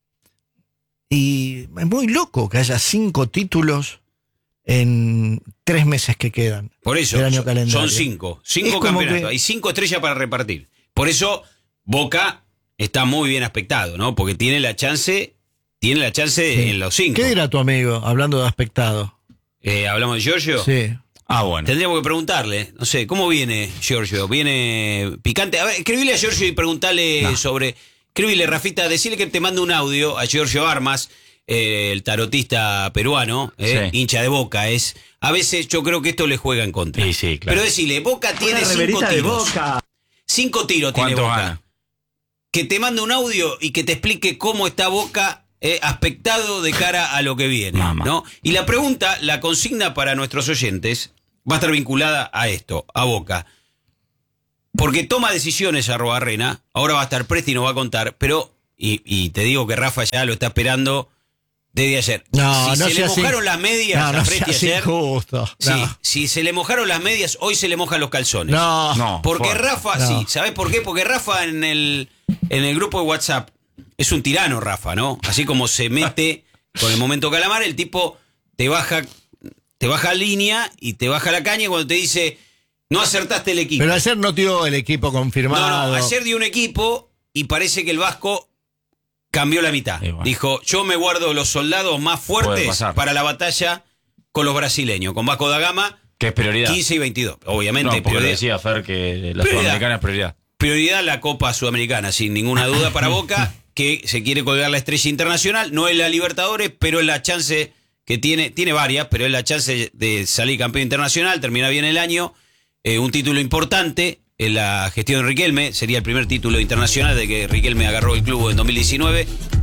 Y es muy loco que haya cinco títulos en tres meses que quedan. Por eso, del año son- calendario. son cinco. Es Cinco como campeonatos. que- Hay cinco estrellas para repartir. Por eso, Boca está muy bien aspectado, ¿no? Porque tiene la chance, tiene la chance Sí. en los cinco. ¿Qué dirá tu amigo hablando de aspectado? Eh, ¿Hablamos de Giorgio? Sí. Ah, bueno. Tendríamos que preguntarle, no sé, ¿cómo viene Giorgio? ¿Viene picante? A ver, escribile a Giorgio y preguntarle sobre... Escribile, Rafita, decirle que te mando un audio a Giorgio Armas, eh, el tarotista peruano, eh, Sí. hincha de Boca. Es, a veces yo creo que esto le juega en contra. Sí, sí, claro. Pero decirle, Boca tiene cinco tiros. Cinco tiros tiene ¿Cuánto Boca. gana? Que te mande un audio y que te explique cómo está Boca eh, aspectado de cara a lo que viene, Mamá. ¿no? Y la pregunta, la consigna para nuestros oyentes, va a estar vinculada a esto, a Boca. Porque toma decisiones Arrobarrena, ahora va a estar Presti y nos va a contar, pero, y, y te digo que Rafa ya lo está esperando desde ayer. No, si no se le seas mojaron in- las medias No, a no Presti seas ayer, injusto. sí, No. si se le mojaron las medias, hoy se le mojan los calzones. No. No. Porque fuerte. Rafa, No. sí, ¿sabés por qué? Porque Rafa en el, en el grupo de WhatsApp es un tirano, Rafa, ¿no? Así como se mete con el momento calamar, el tipo te baja, te baja línea y te baja la caña cuando te dice, no acertaste el equipo. Pero ayer no dio el equipo confirmado. No, no, ayer dio un equipo y parece que el Vasco cambió la mitad. Y bueno. Dijo, yo me guardo los soldados más Puede fuertes pasar. para la batalla con los brasileños, con Vasco da Gama, Que es prioridad. quince y veintidós. Obviamente, No, porque prioridad. decía Fer que la Prioridad. Sudamericana es prioridad. Prioridad la Copa Sudamericana, sin ninguna duda para Boca, que se quiere colgar la estrella internacional. No es la Libertadores, pero es la chance que tiene, tiene varias, pero es la chance de salir campeón internacional, terminar bien el año. Eh, un título importante en la gestión de Riquelme, sería el primer título internacional de que Riquelme agarró el club en dos mil diecinueve.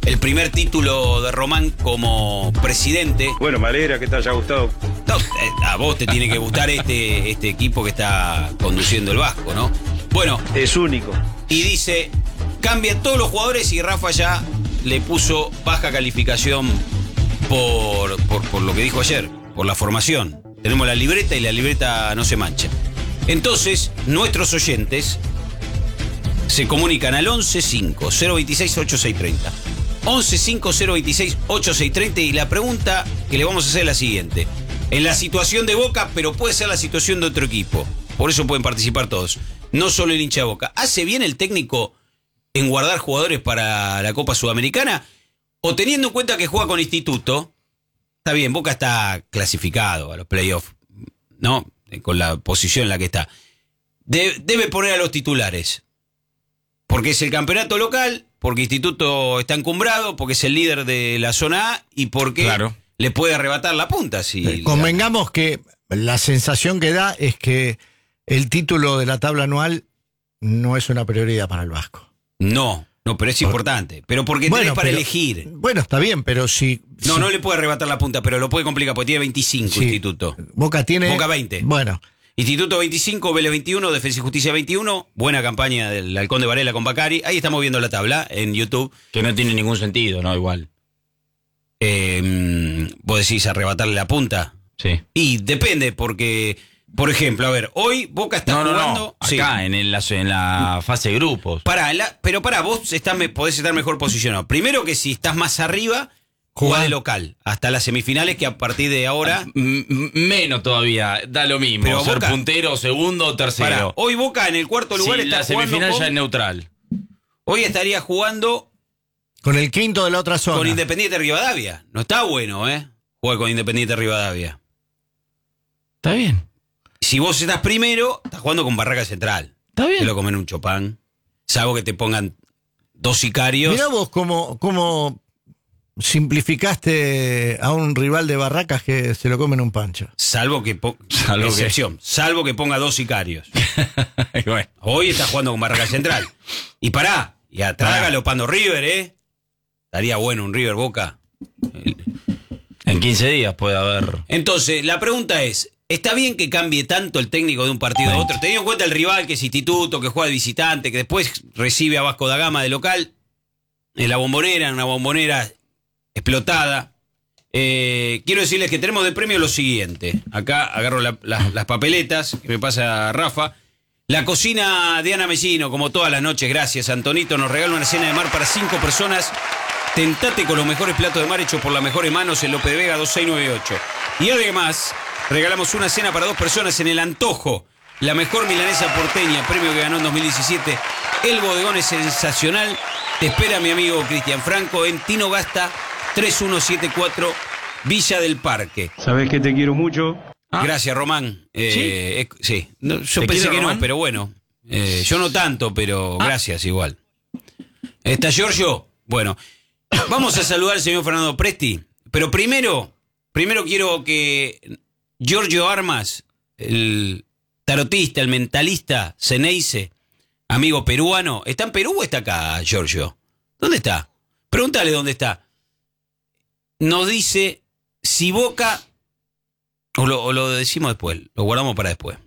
el primer título de Román como presidente. Bueno, me alegra que te haya gustado. No, eh, a vos te tiene que gustar este, este equipo que está conduciendo el Vasco, ¿no? Bueno. Es único. Y dice, cambian todos los jugadores y Rafa ya le puso baja calificación por, por, por lo que dijo ayer, por la formación. Tenemos la libreta y la libreta no se mancha. Entonces, nuestros oyentes se comunican al once cinco cero veintiséis ochenta y seis treinta. once cinco cero veintiséis ochenta y seis treinta y la pregunta que le vamos a hacer es la siguiente. En la situación de Boca, pero puede ser la situación de otro equipo. Por eso pueden participar todos. No solo el hincha de Boca. ¿Hace bien el técnico en guardar jugadores para la Copa Sudamericana? O teniendo en cuenta que juega con Instituto, está bien, Boca está clasificado a los playoffs, ¿no? Con la posición en la que está. De, debe poner a los titulares. Porque es el campeonato local, porque Instituto está encumbrado, porque es el líder de la zona A y porque claro. le puede arrebatar la punta. Si Convengamos la... que la sensación que da es que el título de la tabla anual no es una prioridad para el Vasco. No, no, pero es importante. Pero porque bueno, tenés para pero, elegir. Bueno, está bien, pero si... No, si, no le puede arrebatar la punta, pero lo puede complicar, porque tiene veinticinco sí, Instituto. Boca tiene... Boca veinte. Bueno. Instituto veinticinco, Vélez veintiuno, Defensa y Justicia veintiuno. Buena campaña del Halcón de Varela con Bacari. Ahí estamos viendo la tabla en YouTube. Que no tiene ningún sentido, ¿no? Igual. Eh, ¿Vos decís arrebatarle la punta? Sí. Y depende, porque, por ejemplo, a ver, hoy Boca está no, no, jugando... No. Acá, sí. en, el, en la fase de grupos. Pará, la, pero pará, vos estás, podés estar mejor posicionado. Primero que si estás más arriba... Jugá de local, hasta las semifinales que a partir de ahora... M menos todavía, da lo mismo. Pero ser Boca, puntero, segundo o tercero. Pará, hoy Boca en el cuarto lugar sí, está la semifinal con, ya es neutral. Hoy estaría jugando... Con el quinto de la otra zona. Con Independiente Rivadavia. No está bueno, ¿eh? Jugar con Independiente Rivadavia. Está bien. Si vos estás primero, estás jugando con Barraca Central. Está bien. Te lo comen un chopán. Salvo que te pongan dos sicarios. Mirá vos cómo... cómo... simplificaste a un rival de Barracas que se lo comen un pancho. Salvo que po- salvo excepción, que... salvo que ponga dos sicarios. Bueno. Hoy está jugando con Barraca Central. Y pará, y atrás galopando River, ¿eh? Estaría bueno un River Boca. En quince días puede haber. Entonces, la pregunta es, ¿está bien que cambie tanto el técnico de un partido a otro? Teniendo en cuenta el rival que es Instituto, que juega de visitante, que después recibe a Vasco da Gama de local, en la Bombonera, en una Bombonera explotada. Eh, quiero decirles que tenemos de premio lo siguiente. Acá agarro la, la, las papeletas que me pasa Rafa. La cocina de Ana Mellino, como todas las noches, gracias Antonito, nos regala una cena de mar para cinco personas. Tentate con los mejores platos de mar hechos por las mejores manos en López de Vega dos seis nueve ocho. Y además, regalamos una cena para dos personas en El Antojo, la mejor milanesa porteña, premio que ganó en dos mil diecisiete. El bodegón es sensacional. Te espera mi amigo Cristian Franco en Tino Gasta tres uno siete cuatro, Villa del Parque. Sabés que te quiero mucho. Ah. Gracias, Román. Eh, ¿Sí? Eh, sí. No, yo pensé que Román? no, pero bueno. Eh, yo no tanto, pero ah. gracias igual. ¿Está Giorgio? Bueno, vamos a saludar al señor Fernando Presti. Pero primero, primero quiero que Giorgio Armas, el tarotista, el mentalista, Ceneice, amigo peruano, ¿está en Perú o está acá, Giorgio? ¿Dónde está? Pregúntale dónde está. Nos dice si Boca, o lo, o lo decimos después, lo guardamos para después.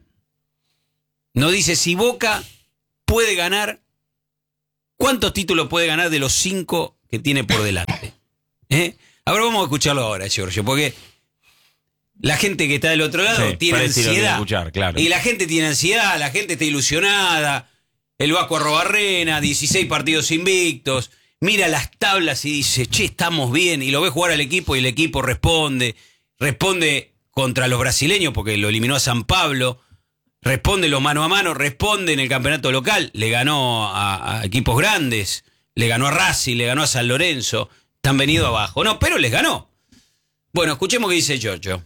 Nos dice si Boca puede ganar, ¿cuántos títulos puede ganar de los cinco que tiene por delante? ¿Eh? Ahora vamos a escucharlo ahora, Giorgio, porque la gente que está del otro lado sí, tiene ansiedad. Escuchar, claro. Y la gente tiene ansiedad, la gente está ilusionada. El Vasco Arrobarrena, dieciséis partidos invictos. Mira las tablas y dice, che, estamos bien. Y lo ve jugar al equipo y el equipo responde. Responde contra los brasileños porque lo eliminó a San Pablo. Responde los mano a mano. Responde en el campeonato local. Le ganó a, a equipos grandes. Le ganó a Racing, le ganó a San Lorenzo. Están venido abajo. No, pero les ganó. Bueno, escuchemos qué dice Giorgio.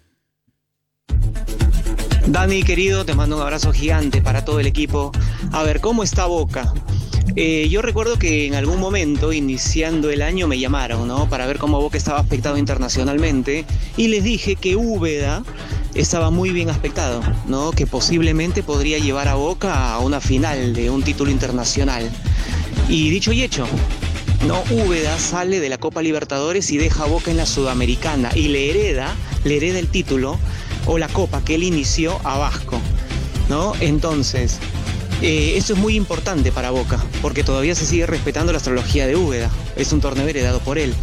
Dani, querido, te mando un abrazo gigante para todo el equipo. A ver, ¿cómo está Boca? Eh, yo recuerdo que en algún momento, iniciando el año, me llamaron, ¿no? Para ver cómo Boca estaba aspectado internacionalmente. Y les dije que Úbeda estaba muy bien aspectado, ¿no? Que posiblemente podría llevar a Boca a una final de un título internacional. Y dicho y hecho, No, Úbeda sale de la Copa Libertadores y deja a Boca en la Sudamericana y le hereda, le hereda el título o la Copa que él inició a Vasco, ¿no? Entonces, eh, eso es muy importante para Boca, porque todavía se sigue respetando la astrología de Úbeda. Es un torneo heredado por él.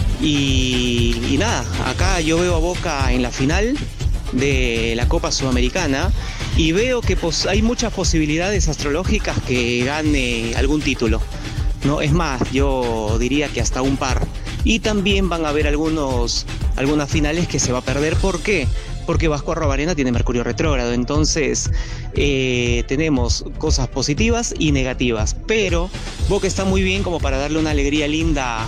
Y, y nada, acá yo veo a Boca en la final de la Copa Sudamericana y veo que pos- hay muchas posibilidades astrológicas que gane algún título. No, es más, yo diría que hasta un par. Y también van a haber algunos, algunas finales que se va a perder. ¿Por qué? Porque Vasco Arrobarena tiene Mercurio retrógrado. Entonces, eh, tenemos cosas positivas y negativas. Pero Boca está muy bien como para darle una alegría linda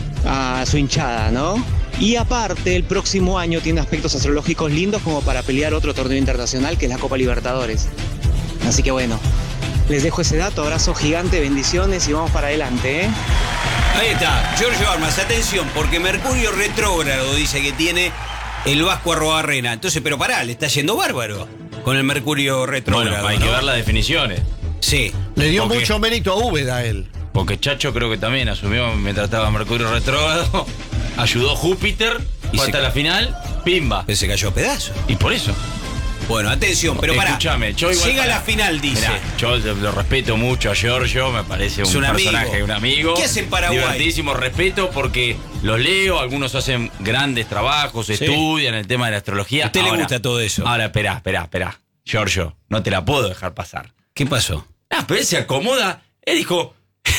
a su hinchada, ¿no? Y aparte, el próximo año tiene aspectos astrológicos lindos como para pelear otro torneo internacional que es la Copa Libertadores. Así que bueno. Les dejo ese dato, abrazo gigante, bendiciones y vamos para adelante, ¿eh? Ahí está, Giorgio Armas, atención, porque Mercurio retrógrado dice que tiene el Vasco Arrobarrena. Entonces, pero pará, le está yendo bárbaro con el Mercurio retrógrado. Bueno, hay ¿no? que ver las definiciones. Sí. Le dio Porque- mucho mérito a Úbeda a él. Porque Chacho creo que también asumió mientras estaba Mercurio retrógrado. Ayudó Júpiter y Y fue se hasta ca- la final, pimba. Se cayó a pedazos. Y por eso. Bueno, atención, pero pará. Escúchame, yo igual llega a pará. la final, dice. Mirá, yo lo lo respeto mucho a Giorgio, me parece un, Es un amigo. personaje, un amigo. ¿Qué hace en Paraguay? Divertidísimo, respeto porque los leo, algunos hacen grandes trabajos, estudian el tema de la astrología. ¿A usted le Ahora- gusta todo eso? Ahora, espera, espera, espera. Giorgio, no te la puedo dejar pasar. ¿Qué pasó? Ah, pero él se acomoda. Él dijo,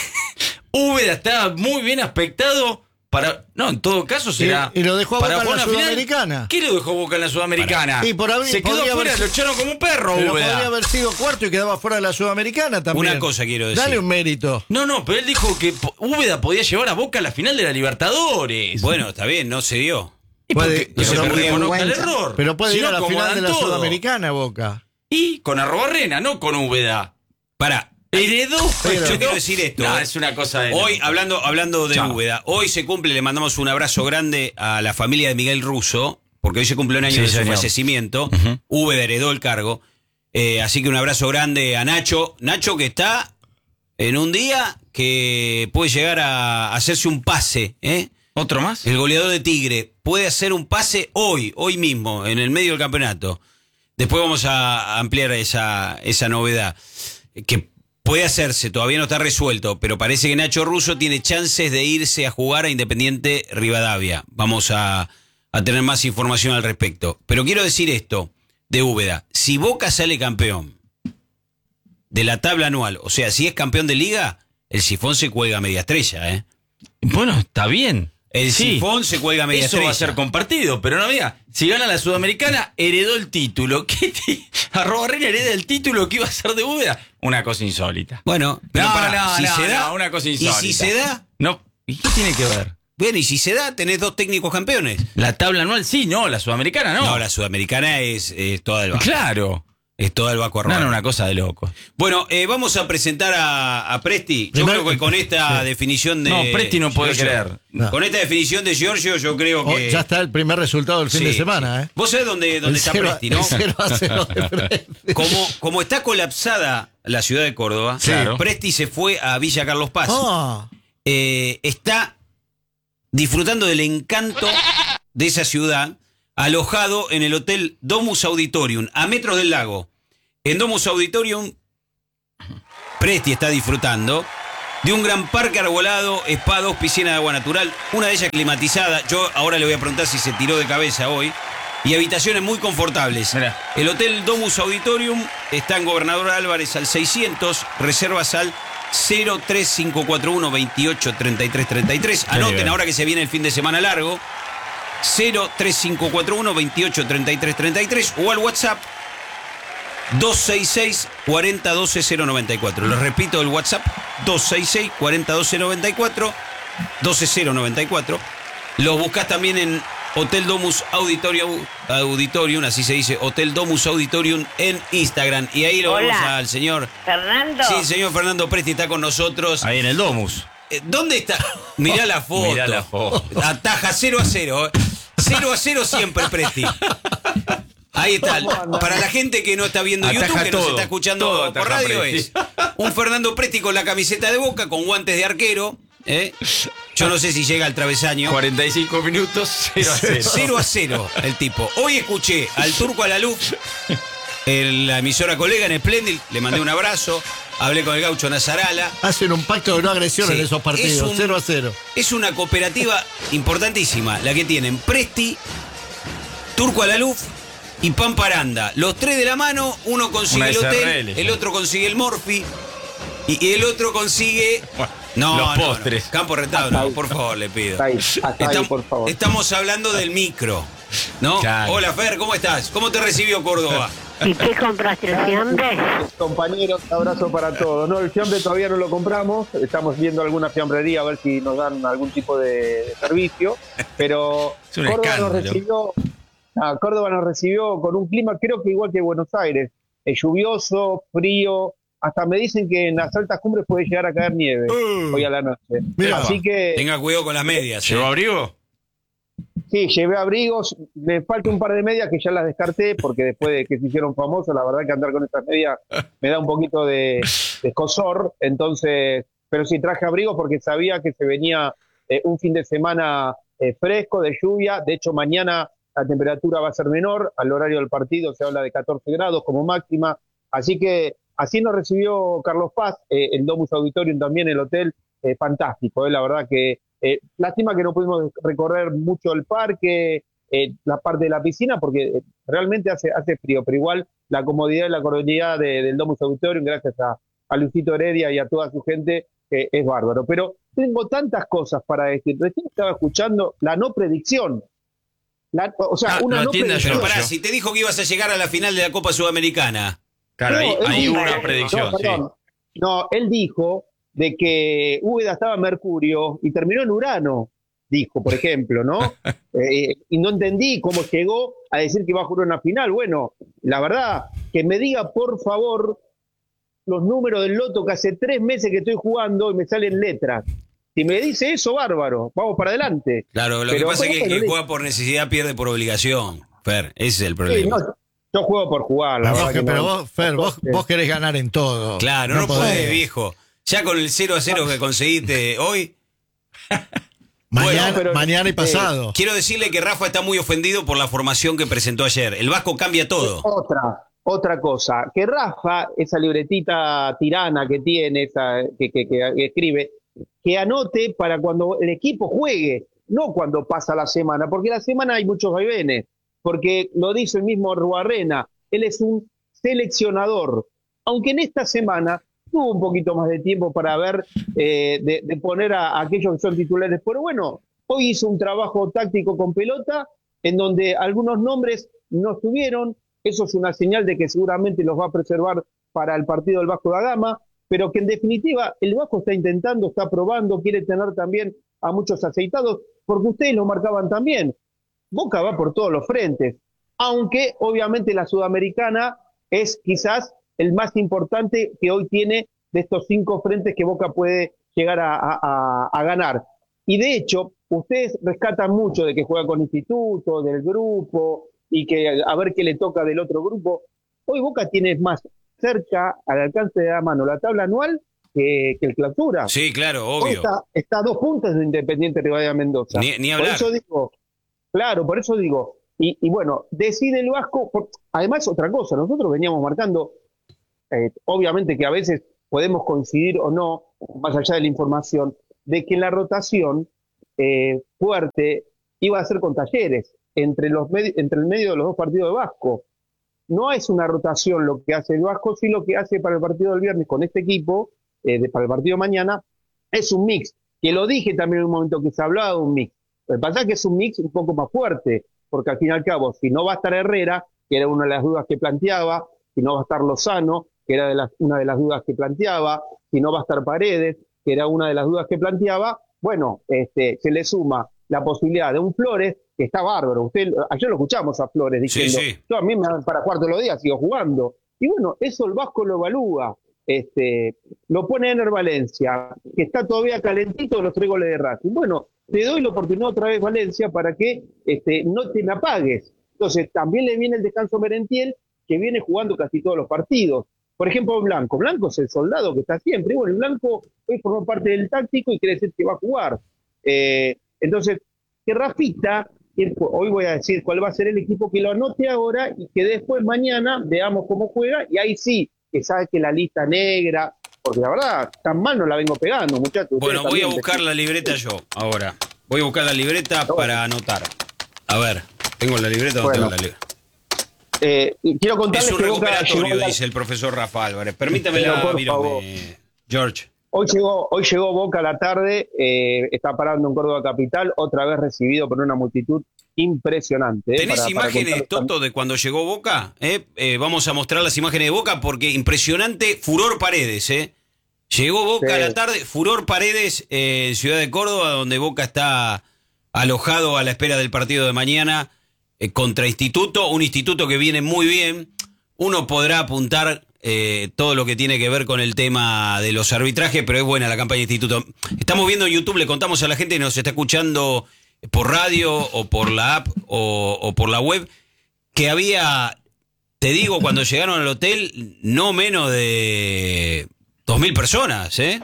Úbeda está muy bien aspectado para... No, en todo caso será... Y- y lo dejó a para Boca en jugar la una final. Sudamericana. ¿Qué lo dejó Boca en la Sudamericana? Y por haber- se quedó podría afuera, haber- lo echaron como un perro, Pero Úbeda. podría haber sido cuarto y quedaba fuera de la Sudamericana también. Una cosa quiero decir. Dale un mérito. No, no, pero él dijo que po- Úbeda podía llevar a Boca a la final de la Libertadores. Bueno, está bien, no se dio. y puede- porque- pero pero que muy reconozca el vergüenza. error. Pero puede Si ir no, a la final acomodan de la todo. Sudamericana, Boca. Y con Arrobarrena, no con Úbeda. Pará. Heredó. Pero- Yo quiero decir esto. No, es una cosa de... Hoy, hablando, hablando de Chao. Úbeda, hoy se cumple, le mandamos un abrazo grande a la familia de Miguel Russo, porque hoy se cumple un año Sí, de su señor. fallecimiento. Ujú. Úbeda heredó el cargo. Eh, así que un abrazo grande a Nacho. Nacho que está en un día que puede llegar a hacerse un pase, ¿eh? ¿Otro más? El goleador de Tigre puede hacer un pase hoy, hoy mismo, en el medio del campeonato. Después vamos a ampliar esa, esa novedad. Que puede hacerse, todavía no está resuelto, pero parece que Nacho Russo tiene chances de irse a jugar a Independiente Rivadavia. Vamos a, a tener más información al respecto. Pero quiero decir esto de Úbeda. Si Boca sale campeón de la tabla anual, o sea, si es campeón de liga, el sifón se cuelga a media estrella, ¿eh? Bueno, está bien. El Sí. sifón se cuelga a media Eso estrella. va a ser compartido, pero no había. Si gana la Sudamericana, heredó el título. ¿Qué ti- Arrobarrena hereda el título que iba a ser de Úbeda? Una cosa insólita. Bueno, pero no, pará, no, si no, se da, no, una cosa y insólita. si se da, No, ¿y qué tiene que ver? bien, y si se da, tenés dos técnicos campeones. La tabla anual sí, no, la Sudamericana no. No, la sudamericana es, es toda el Baco. Claro. Es toda el Baco No, Arroyo. no, una cosa de loco. Bueno, eh, vamos a presentar a, a Presti. Yo Primero- creo que con esta definición de. No, Presti no puede Giorgio- creer. No. Con esta definición de Giorgio, yo creo Oh, que. ya está el primer resultado del fin Sí, de semana, sí. ¿eh? Vos sabés dónde, dónde El está cero- Presti, ¿no? el cero a cero de Presti. Como, como está colapsada la ciudad de Córdoba, Sí. Claro. Presti se fue a Villa Carlos Paz. Ah, Eh, está disfrutando del encanto de esa ciudad, alojado en el Hotel Domus Auditorium, a metros del lago. En Domus Auditorium, Presti está disfrutando de un gran parque arbolado, spa, dos piscinas de agua natural, una de ellas climatizada. Yo ahora le voy a preguntar si se tiró de cabeza hoy. Y habitaciones muy confortables. Mirá. El Hotel Domus Auditorium está en Gobernador Álvarez al seiscientos, reservas al cero tres cinco cuatro uno veintiocho treinta y tres treinta y tres. Anoten nivel. ahora que se viene el fin de semana largo. cero tres cinco cuatro uno veintiocho treinta y tres treinta y tres o al WhatsApp dos seis seis, cuarenta doce cero noventa y cuatro. Les repito el WhatsApp dos seis seis, cuarenta doce noventa y cuatro, doce cero noventa y cuatro. Los buscás también en Hotel Domus Auditorium, Auditorium, así se dice, Hotel Domus Auditorium en Instagram. Y ahí lo Hola. vamos al señor. Fernando. Sí, el señor Fernando Presti está con nosotros. Ahí en el Domus. Eh, ¿Dónde está? Mirá la foto. Mirá la foto. Ataja cero a cero. eh. cero a cero siempre, Presti. Ahí está. Para la gente que no está viendo Ataja YouTube, que nos todo. está escuchando Todo por ataja radio, Presti. es un Fernando Presti con la camiseta de Boca, con guantes de arquero, ¿eh? Yo no sé si llega al travesaño. cuarenta y cinco minutos, cero a cero. cero a cero el tipo. Hoy escuché al Turco Alaluf en la emisora colega en Splendid, le mandé un abrazo, hablé con el gaucho Nazarala. Hacen un pacto de no agresión Sí, en esos partidos, es un- cero a cero. Es una cooperativa importantísima, la que tienen Presti, Turco Alaluf y Pamparanda. Los tres de la mano, uno consigue Una el hotel, S R L, el sí. otro consigue el Morphy y, y el otro consigue... Bueno, No, los no, postres. no. Campo Rentado, no, por favor, le pido. Hasta ahí, hasta ahí, Estam- por favor. Estamos hablando del micro, ¿no? Claro. Hola, Fer, ¿cómo estás? ¿Cómo te recibió Córdoba? ¿Y qué compraste el fiambre? Compañeros, abrazo para todos. No, el fiambre todavía no lo compramos. Estamos viendo alguna fiambrería a ver si nos dan algún tipo de, de servicio. Pero Es un Córdoba escándalo. nos recibió, ah, Córdoba nos recibió con un clima, creo que igual que Buenos Aires, eh, lluvioso, frío. Hasta me dicen que en las altas cumbres puede llegar a caer nieve Uh, hoy a la noche. mira. Así que Tenga cuidado con las medias. ¿Llevó ¿eh? abrigo? sí, llevé abrigos. Me falta un par de medias que ya las descarté porque después de que se hicieron famosos, la verdad que andar con estas medias me da un poquito de, de escozor. Entonces, pero sí traje abrigos porque sabía que se venía eh, un fin de semana eh, fresco, de lluvia. De hecho, mañana la temperatura va a ser menor. Al horario del partido se habla de catorce grados como máxima. Así que así nos recibió Carlos Paz, eh, el Domus Auditorium también, el hotel, eh, fantástico. Eh, la verdad que eh, lástima que no pudimos recorrer mucho el parque, eh, la parte de la piscina, porque eh, realmente hace, hace frío, pero igual la comodidad y la cordialidad de, del Domus Auditorium, gracias a, a Luisito Heredia y a toda su gente, eh, es bárbaro. Pero tengo tantas cosas para decir. Recién estaba escuchando la no predicción. La- o sea, Ah, una no no entienda predicción. Pero yo. pará, si te dijo que ibas a llegar a la final de la Copa Sudamericana. Claro, ahí, No, él ahí dijo- hubo una predicción, no, sí. perdón. No, él dijo de que Úbeda estaba en Mercurio y terminó en Urano, dijo, por ejemplo, ¿no? Eh, y no entendí cómo llegó a decir que iba a jugar una final. Bueno, la verdad, que me diga, por favor, los números del loto que hace tres meses que estoy jugando y me salen letras. Si me dice eso, bárbaro, vamos para adelante. Claro, lo Pero que pasa es que el bueno, que le- juega por necesidad pierde por obligación. Fer, ese es el Sí, problema. no, yo juego por jugar, la Pero, verdad vos, que pero no. vos, Fer, vos, Sí. vos querés ganar en todo. Claro, no, podés, viejo. Ya con el cero a cero que conseguiste hoy, Mañana, Bueno, pero- mañana y eh, pasado. quiero decirle que Rafa está muy ofendido por la formación que presentó ayer. El Vasco cambia todo. Otra, otra cosa, que Rafa, esa libretita tirana que tiene, esa que, que- que escribe, que anote para cuando el equipo juegue, no cuando pasa la semana, porque la semana hay muchos vaivenes, porque lo dice el mismo Ruarrena, él es un seleccionador, aunque en esta semana tuvo un poquito más de tiempo para ver, eh, de, de poner a, a aquellos que son titulares, pero bueno, hoy hizo un trabajo táctico con pelota, en donde algunos nombres no estuvieron. Eso es una señal de que seguramente los va a preservar para el partido del Vasco da Gama, pero que en definitiva el Vasco está intentando, está probando, quiere tener también a muchos aceitados, porque ustedes lo marcaban también. Boca va por todos los frentes, aunque obviamente la Sudamericana es quizás el más importante que hoy tiene de estos cinco frentes que Boca puede llegar a, a- a- a ganar. Y de hecho, ustedes rescatan mucho de que juega con Instituto, del grupo, y que a ver qué le toca del otro grupo. Hoy Boca tiene más cerca, al alcance de la mano, la tabla anual que, que el Clausura. Sí, claro, Hoy obvio. está, está a dos puntos de Independiente Rivadavia Mendoza. Ni- ni Por hablar. eso digo, claro, por eso digo, y, y bueno, decide el Vasco, por- además otra cosa, nosotros veníamos marcando, eh, obviamente que a veces podemos coincidir o no, más allá de la información, de que la rotación eh, fuerte iba a ser con Talleres, entre, los medi- entre el medio de los dos partidos de Vasco. No es una rotación lo que hace el Vasco, sí lo que hace para el partido del viernes con este equipo, eh, de, para el partido de mañana, es un mix, que lo dije también en un momento que se hablaba de un mix. Lo que pasa es que es un mix un poco más fuerte, porque al fin y al cabo, si no va a estar Herrera, que era una de las dudas que planteaba, si no va a estar Lozano, que era de las, una de las dudas que planteaba, si no va a estar Paredes, que era una de las dudas que planteaba, bueno, este, se le suma la posibilidad de un Flores, que está bárbaro. Usted, ayer lo escuchamos a Flores diciendo, Sí, sí. yo a mí me dan para cuarto de los días, sigo jugando. Y bueno, eso el Vasco lo evalúa. Este, lo pone en el Valencia, que está todavía calentito de los tres goles de Racing. Bueno, te doy la oportunidad otra vez, Valencia, para que este, no te me apagues. Entonces, también le viene el descanso a Merentiel, que viene jugando casi todos los partidos. Por ejemplo, Blanco. Blanco es el soldado que está siempre. Y bueno, el Blanco hoy formó parte del táctico y quiere decir que va a jugar. Eh, entonces, que Rafita, hoy voy a decir cuál va a ser el equipo, que lo anote ahora y que después mañana veamos cómo juega y ahí sí, que sabe que la lista negra, porque la verdad, tan mal no la vengo pegando, muchachos. Bueno, voy a buscar la libreta yo ahora. Voy a buscar la libreta para anotar. A ver, tengo la libreta. ¿Dónde Bueno. tengo la libreta? Eh, quiero contarles Es un que Boca recuperatorio, llegó a la- dice el profesor Rafa Álvarez. Permítame Pero, la por mírame, favor. George. Hoy llegó, hoy llegó Boca a la tarde, eh, está parando en Córdoba Capital, otra vez recibido por una multitud impresionante. eh, ¿Tenés para- para imágenes, contarles Toto, de cuando llegó Boca? ¿Eh? Eh, vamos a mostrar las imágenes de Boca porque impresionante Furor Paredes. ¿eh? Llegó Boca Sí. a la tarde, Furor Paredes eh, en Ciudad de Córdoba, donde Boca está alojado a la espera del partido de mañana eh, contra Instituto, un instituto que viene muy bien. Uno podrá apuntar eh, todo lo que tiene que ver con el tema de los arbitrajes, pero es buena la campaña de Instituto. Estamos viendo en YouTube, le contamos a la gente que nos está escuchando por radio o por la app o, o por la web, que había, te digo, cuando llegaron al hotel, no menos de dos mil personas, ¿eh?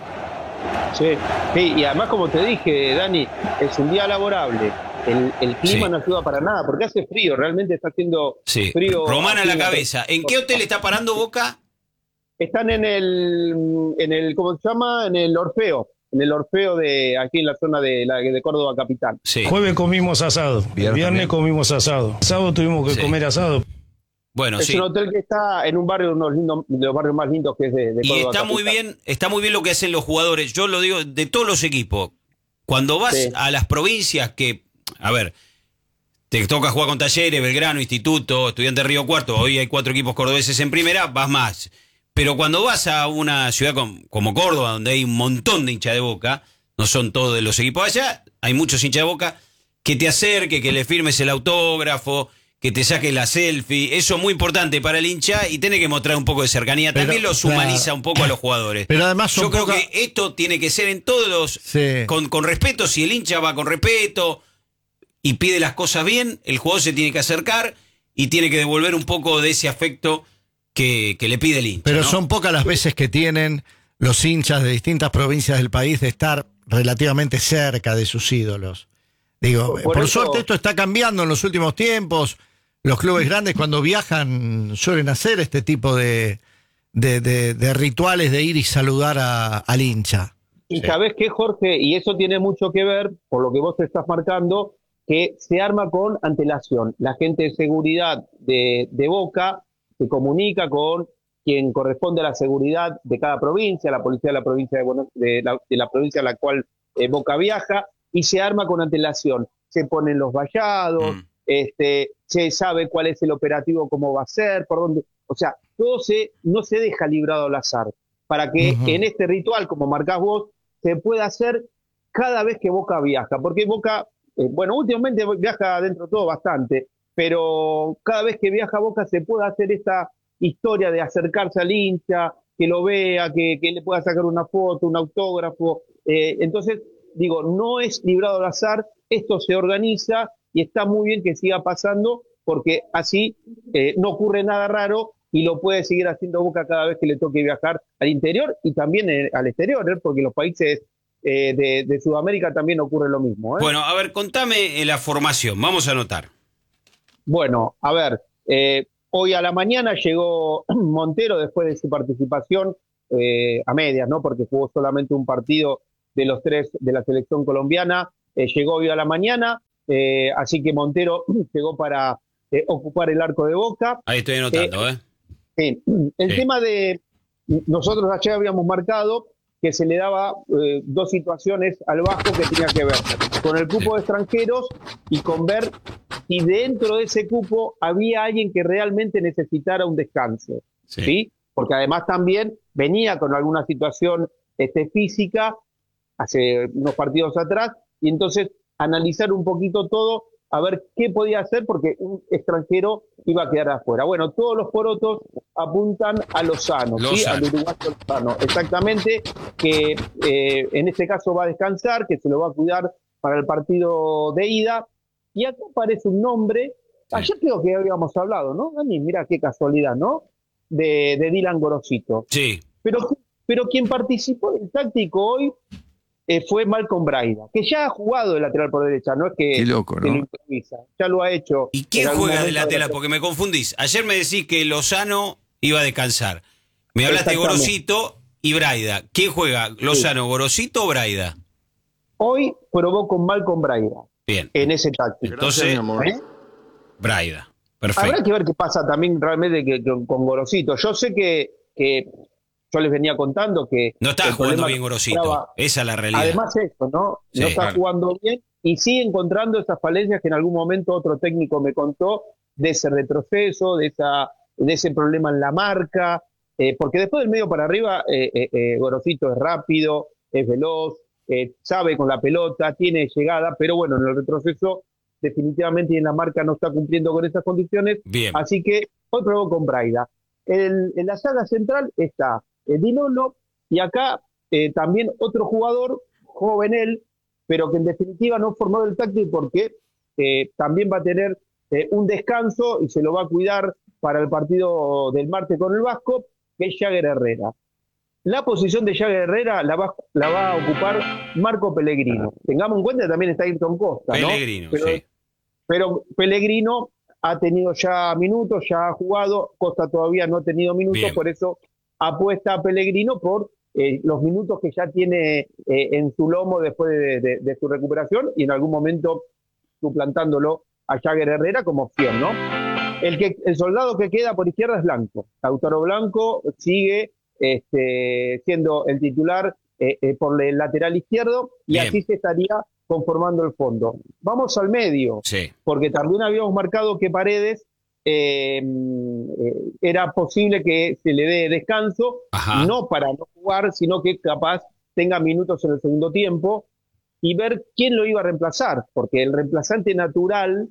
Sí, sí, y además como te dije, Dani, es un día laborable. El, el clima Sí. no ayuda para nada, porque hace frío, realmente está haciendo Sí. frío. Romana a la Haciendo- cabeza. ¿En qué hotel está parando Boca? Están en el, en el, ¿cómo se llama? En el Orfeo, en el Orfeo de aquí en la zona de, la, de Córdoba Capital. Sí. Jueves comimos asado, Viernes viernes, también. comimos asado. Sábado tuvimos que Sí. comer asado. Bueno, Es sí. un hotel que está en un barrio, uno de los, lindos- de los barrios más lindos que es de, de Y Córdoba está muy Capital. bien, está muy bien lo que hacen los jugadores. Yo lo digo de todos los equipos. Cuando vas Sí. a las provincias que, a ver, te toca jugar con Talleres, Belgrano, Instituto, Estudiantes Río Cuarto, hoy hay cuatro equipos cordobeses en primera, vas más. Pero cuando vas a una ciudad com- como Córdoba, donde hay un montón de hinchas de Boca, no son todos de los equipos allá, hay muchos hinchas de Boca, que te acerque, que le firmes el autógrafo, que te saques la selfie, eso es muy importante para el hincha y tiene que mostrar un poco de cercanía. Pero, También los humaniza claro. un poco a los jugadores. Pero además son Yo creo poca- que esto tiene que ser en todos los... Sí. Con, con respeto, si el hincha va con respeto y pide las cosas bien, el jugador se tiene que acercar y tiene que devolver un poco de ese afecto que, que le pide el hincha. Pero ¿no? son pocas las veces que tienen los hinchas de distintas provincias del país de estar relativamente cerca de sus ídolos. Digo, Por por, eso- suerte esto está cambiando en los últimos tiempos. Los clubes grandes cuando viajan suelen hacer este tipo de, de, de- de rituales de ir y saludar a- al hincha. Y sabés qué, Jorge, y eso tiene mucho que ver, por lo que vos estás marcando, que se arma con antelación. La gente de seguridad de, de Boca se comunica con quien corresponde a la seguridad de cada provincia, la policía de la provincia de, Buenos- de, la, de la provincia a la cual eh, Boca viaja, y se arma con antelación. Se ponen los vallados, Mm. este, se sabe cuál es el operativo, cómo va a ser, por dónde. O sea, todo se, no se deja librado al azar. Para que Ujú. en este ritual, como marcás vos, se pueda hacer cada vez que Boca viaja. Porque Boca, eh, bueno, últimamente viaja dentro de todo bastante, pero cada vez que viaja Boca se puede hacer esta historia de acercarse al hincha, que lo vea, que, que le pueda sacar una foto, un autógrafo. Eh, entonces, digo, no es librado al azar, esto se organiza y está muy bien que siga pasando porque así eh, no ocurre nada raro y lo puede seguir haciendo Boca cada vez que le toque viajar al interior y también eh, al exterior, ¿eh? Porque los países eh, de, de Sudamérica también ocurre lo mismo. ¿eh? Bueno, a ver, contame eh, la formación. Vamos a anotar. Bueno, a ver, eh, hoy a la mañana llegó Montero después de su participación eh, a medias, ¿no? Porque jugó solamente un partido de los tres de la selección colombiana. Eh, llegó hoy a la mañana, eh, así que Montero llegó para eh, ocupar el arco de Boca. Ahí estoy anotando, ¿eh? Sí. El Sí. tema de, nosotros ayer habíamos marcado que se le daba eh, dos situaciones al Vasco que tenía que ver con el cupo de extranjeros y con ver si dentro de ese cupo había alguien que realmente necesitara un descanso, Sí. ¿sí? Porque además también venía con alguna situación este, física hace unos partidos atrás y entonces analizar un poquito todo a ver qué podía hacer porque un extranjero iba a quedar afuera. Bueno, todos los porotos apuntan a Lozano, ¿sí? Lozano. Al uruguayo Lozano, exactamente, que eh, en este caso va a descansar, que se lo va a cuidar para el partido de ida. Y acá aparece un nombre, ayer creo que habíamos hablado, ¿no, Dani? Mira qué casualidad, ¿no? de, de Dylan Gorosito. Sí. Pero, pero quien participó del táctico hoy eh, fue Malcolm Braida, que ya ha jugado de lateral por derecha, no es que, Qué loco, que ¿no? lo improvisa, ya lo ha hecho. ¿Y quién en algún juega de momento lateral? la- Porque me confundís. Ayer me decís que Lozano iba a descansar. Me hablaste de Exactamente. Gorosito y Braida. ¿Quién juega? ¿Lozano, Gorosito o Braida? Hoy probó con Malcolm Braida Bien. en ese táctico. Entonces, ¿Eh? Braida. Habrá Perfecto. que ver qué pasa también realmente que, que- con Gorosito. Yo sé que, que yo les venía contando que... No está el jugando problema bien que Gorosito. encontraba- Esa es la realidad. Además eso, ¿no? Sí, no está claro. jugando bien y sigue encontrando esas falencias que en algún momento otro técnico me contó de ese retroceso, de esa de ese problema en la marca, eh, porque después del medio para arriba eh, eh, eh, Gorosito es rápido, es veloz, eh, sabe con la pelota, tiene llegada, pero bueno, en el retroceso definitivamente y en la marca no está cumpliendo con esas condiciones, Bien. así que hoy probó con Braida. El- en la saga central está eh, Dinolo y acá eh, también otro jugador, joven él, pero que en definitiva no formó el táctico porque eh, también va a tener eh, un descanso y se lo va a cuidar para el partido del martes con el Vasco, que es Jagger Herrera. La posición de Jagger Herrera la va, la va a ocupar Marco Pellegrino. Tengamos en cuenta que también está Ayrton Costa, ¿no? Pellegrino, pero, sí. pero Pellegrino ha tenido ya minutos, ya ha jugado, Costa todavía no ha tenido minutos, Bien. por eso apuesta a Pellegrino por eh, los minutos que ya tiene eh, en su lomo después de, de- de su recuperación y en algún momento suplantándolo a Jagger Herrera como opción, ¿no? El, que, el soldado que queda por izquierda es Blanco. Lautaro Blanco sigue este, siendo el titular eh, eh, por el lateral izquierdo y Bien. así se estaría conformando el fondo. Vamos al medio, Sí. porque también habíamos marcado que Paredes eh, eh, era posible que se le dé descanso, Ajá. no para no jugar, sino que capaz tenga minutos en el segundo tiempo y ver quién lo iba a reemplazar, porque el reemplazante natural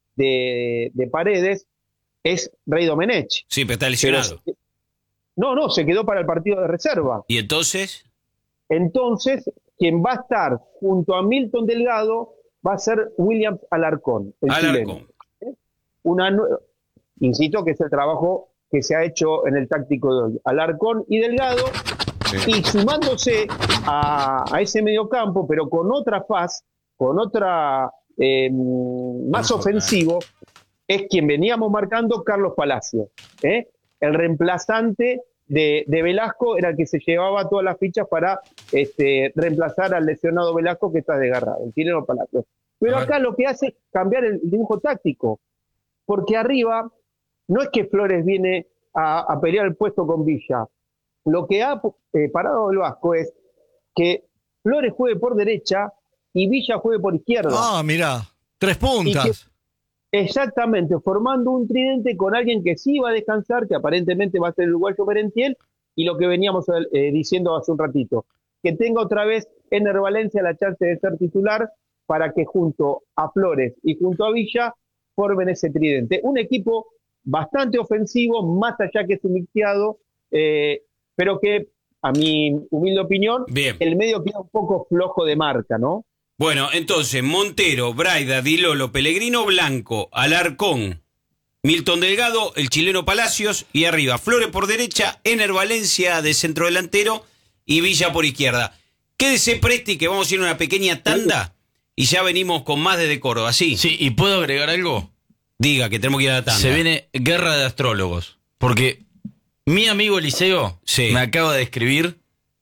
de, de Paredes es Rey Domenech. Sí, pero está Pero lesionado. se- no, no, se quedó para el partido de reserva. ¿Y entonces? Entonces, quien va a estar junto a Milton Delgado va a ser Williams Alarcón, el chileno. Alarcón. Una, nue- insisto que es el trabajo que se ha hecho en el táctico de hoy. Alarcón y Delgado, y sumándose a, a ese mediocampo, pero con otra faz, con otra eh, más ofensivo, es quien veníamos marcando, Carlos Palacios. ¿eh? El reemplazante de, de Velasco era el que se llevaba todas las fichas para este, reemplazar al lesionado Velasco que está desgarrado, el chileno Palacios. Pero A ver. acá lo que hace es cambiar el dibujo táctico, porque arriba no es que Flores viene a, a pelear el puesto con Villa. Lo que ha eh, parado el Vasco es que Flores juegue por derecha y Villa juegue por izquierda. Ah, mirá, tres puntas. Exactamente, formando un tridente con alguien que sí va a descansar, que aparentemente va a ser el uruguayo Merentiel, y lo que veníamos eh, diciendo hace un ratito, que tenga otra vez Ener Valencia la chance de ser titular para que junto a Flores y junto a Villa formen ese tridente. Un equipo bastante ofensivo, más allá que es un mixteado, eh, pero que, a mi humilde opinión, Bien. el medio queda un poco flojo de marca, ¿no? Bueno, entonces, Montero, Braida, Dilolo, Pellegrino, Blanco, Alarcón, Milton Delgado, el chileno Palacios y arriba Flores por derecha, Ener Valencia de centrodelantero y Villa por izquierda. Quédese Presti que vamos a ir a una pequeña tanda y ya venimos con más desde Córdoba, ¿sí? Sí, ¿y puedo agregar algo? Diga que tenemos que ir a la tanda. Se viene guerra de astrólogos. Porque mi amigo Eliseo Sí. me acaba de escribir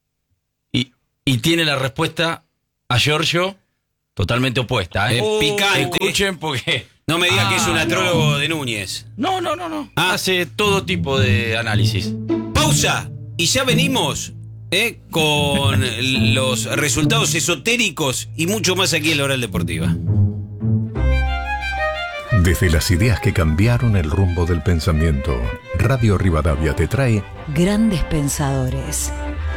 y, y tiene la respuesta a Giorgio totalmente opuesta. ¿eh? Es picante. Escuchen porque... No me diga Ah, que es un astrólogo de Núñez. No, no, no, no. Ah. Hace todo tipo de análisis. Pausa y ya venimos ¿eh? con los resultados esotéricos y mucho más aquí en la Oral Deportiva. Desde las ideas que cambiaron el rumbo del pensamiento, Radio Rivadavia te trae Grandes pensadores.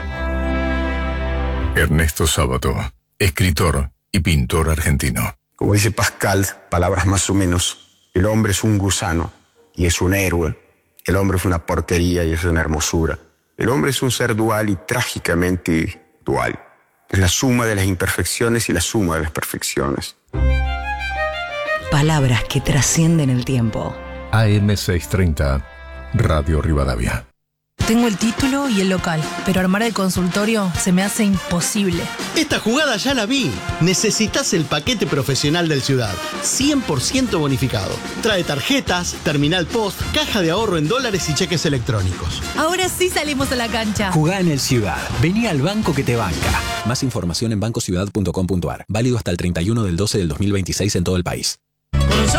Ernesto Sábato, escritor y pintor argentino. Como dice Pascal, palabras más o menos, el hombre es un gusano y es un héroe. El hombre es una porquería y es una hermosura. El hombre es un ser dual y trágicamente dual. Es la suma de las imperfecciones y la suma de las perfecciones. Palabras que trascienden el tiempo. A M seiscientos treinta, Radio Rivadavia. Tengo el título y el local, pero armar el consultorio se me hace imposible. Esta jugada ya la vi. Necesitas el paquete profesional del Ciudad, cien por ciento bonificado. Trae tarjetas, terminal post, caja de ahorro en dólares y cheques electrónicos. Ahora sí salimos a la cancha. Jugá en el Ciudad. Vení al banco que te banca. Más información en banco ciudad punto com punto a r. Válido hasta el treinta y uno del doce del dos mil veintiséis en todo el país.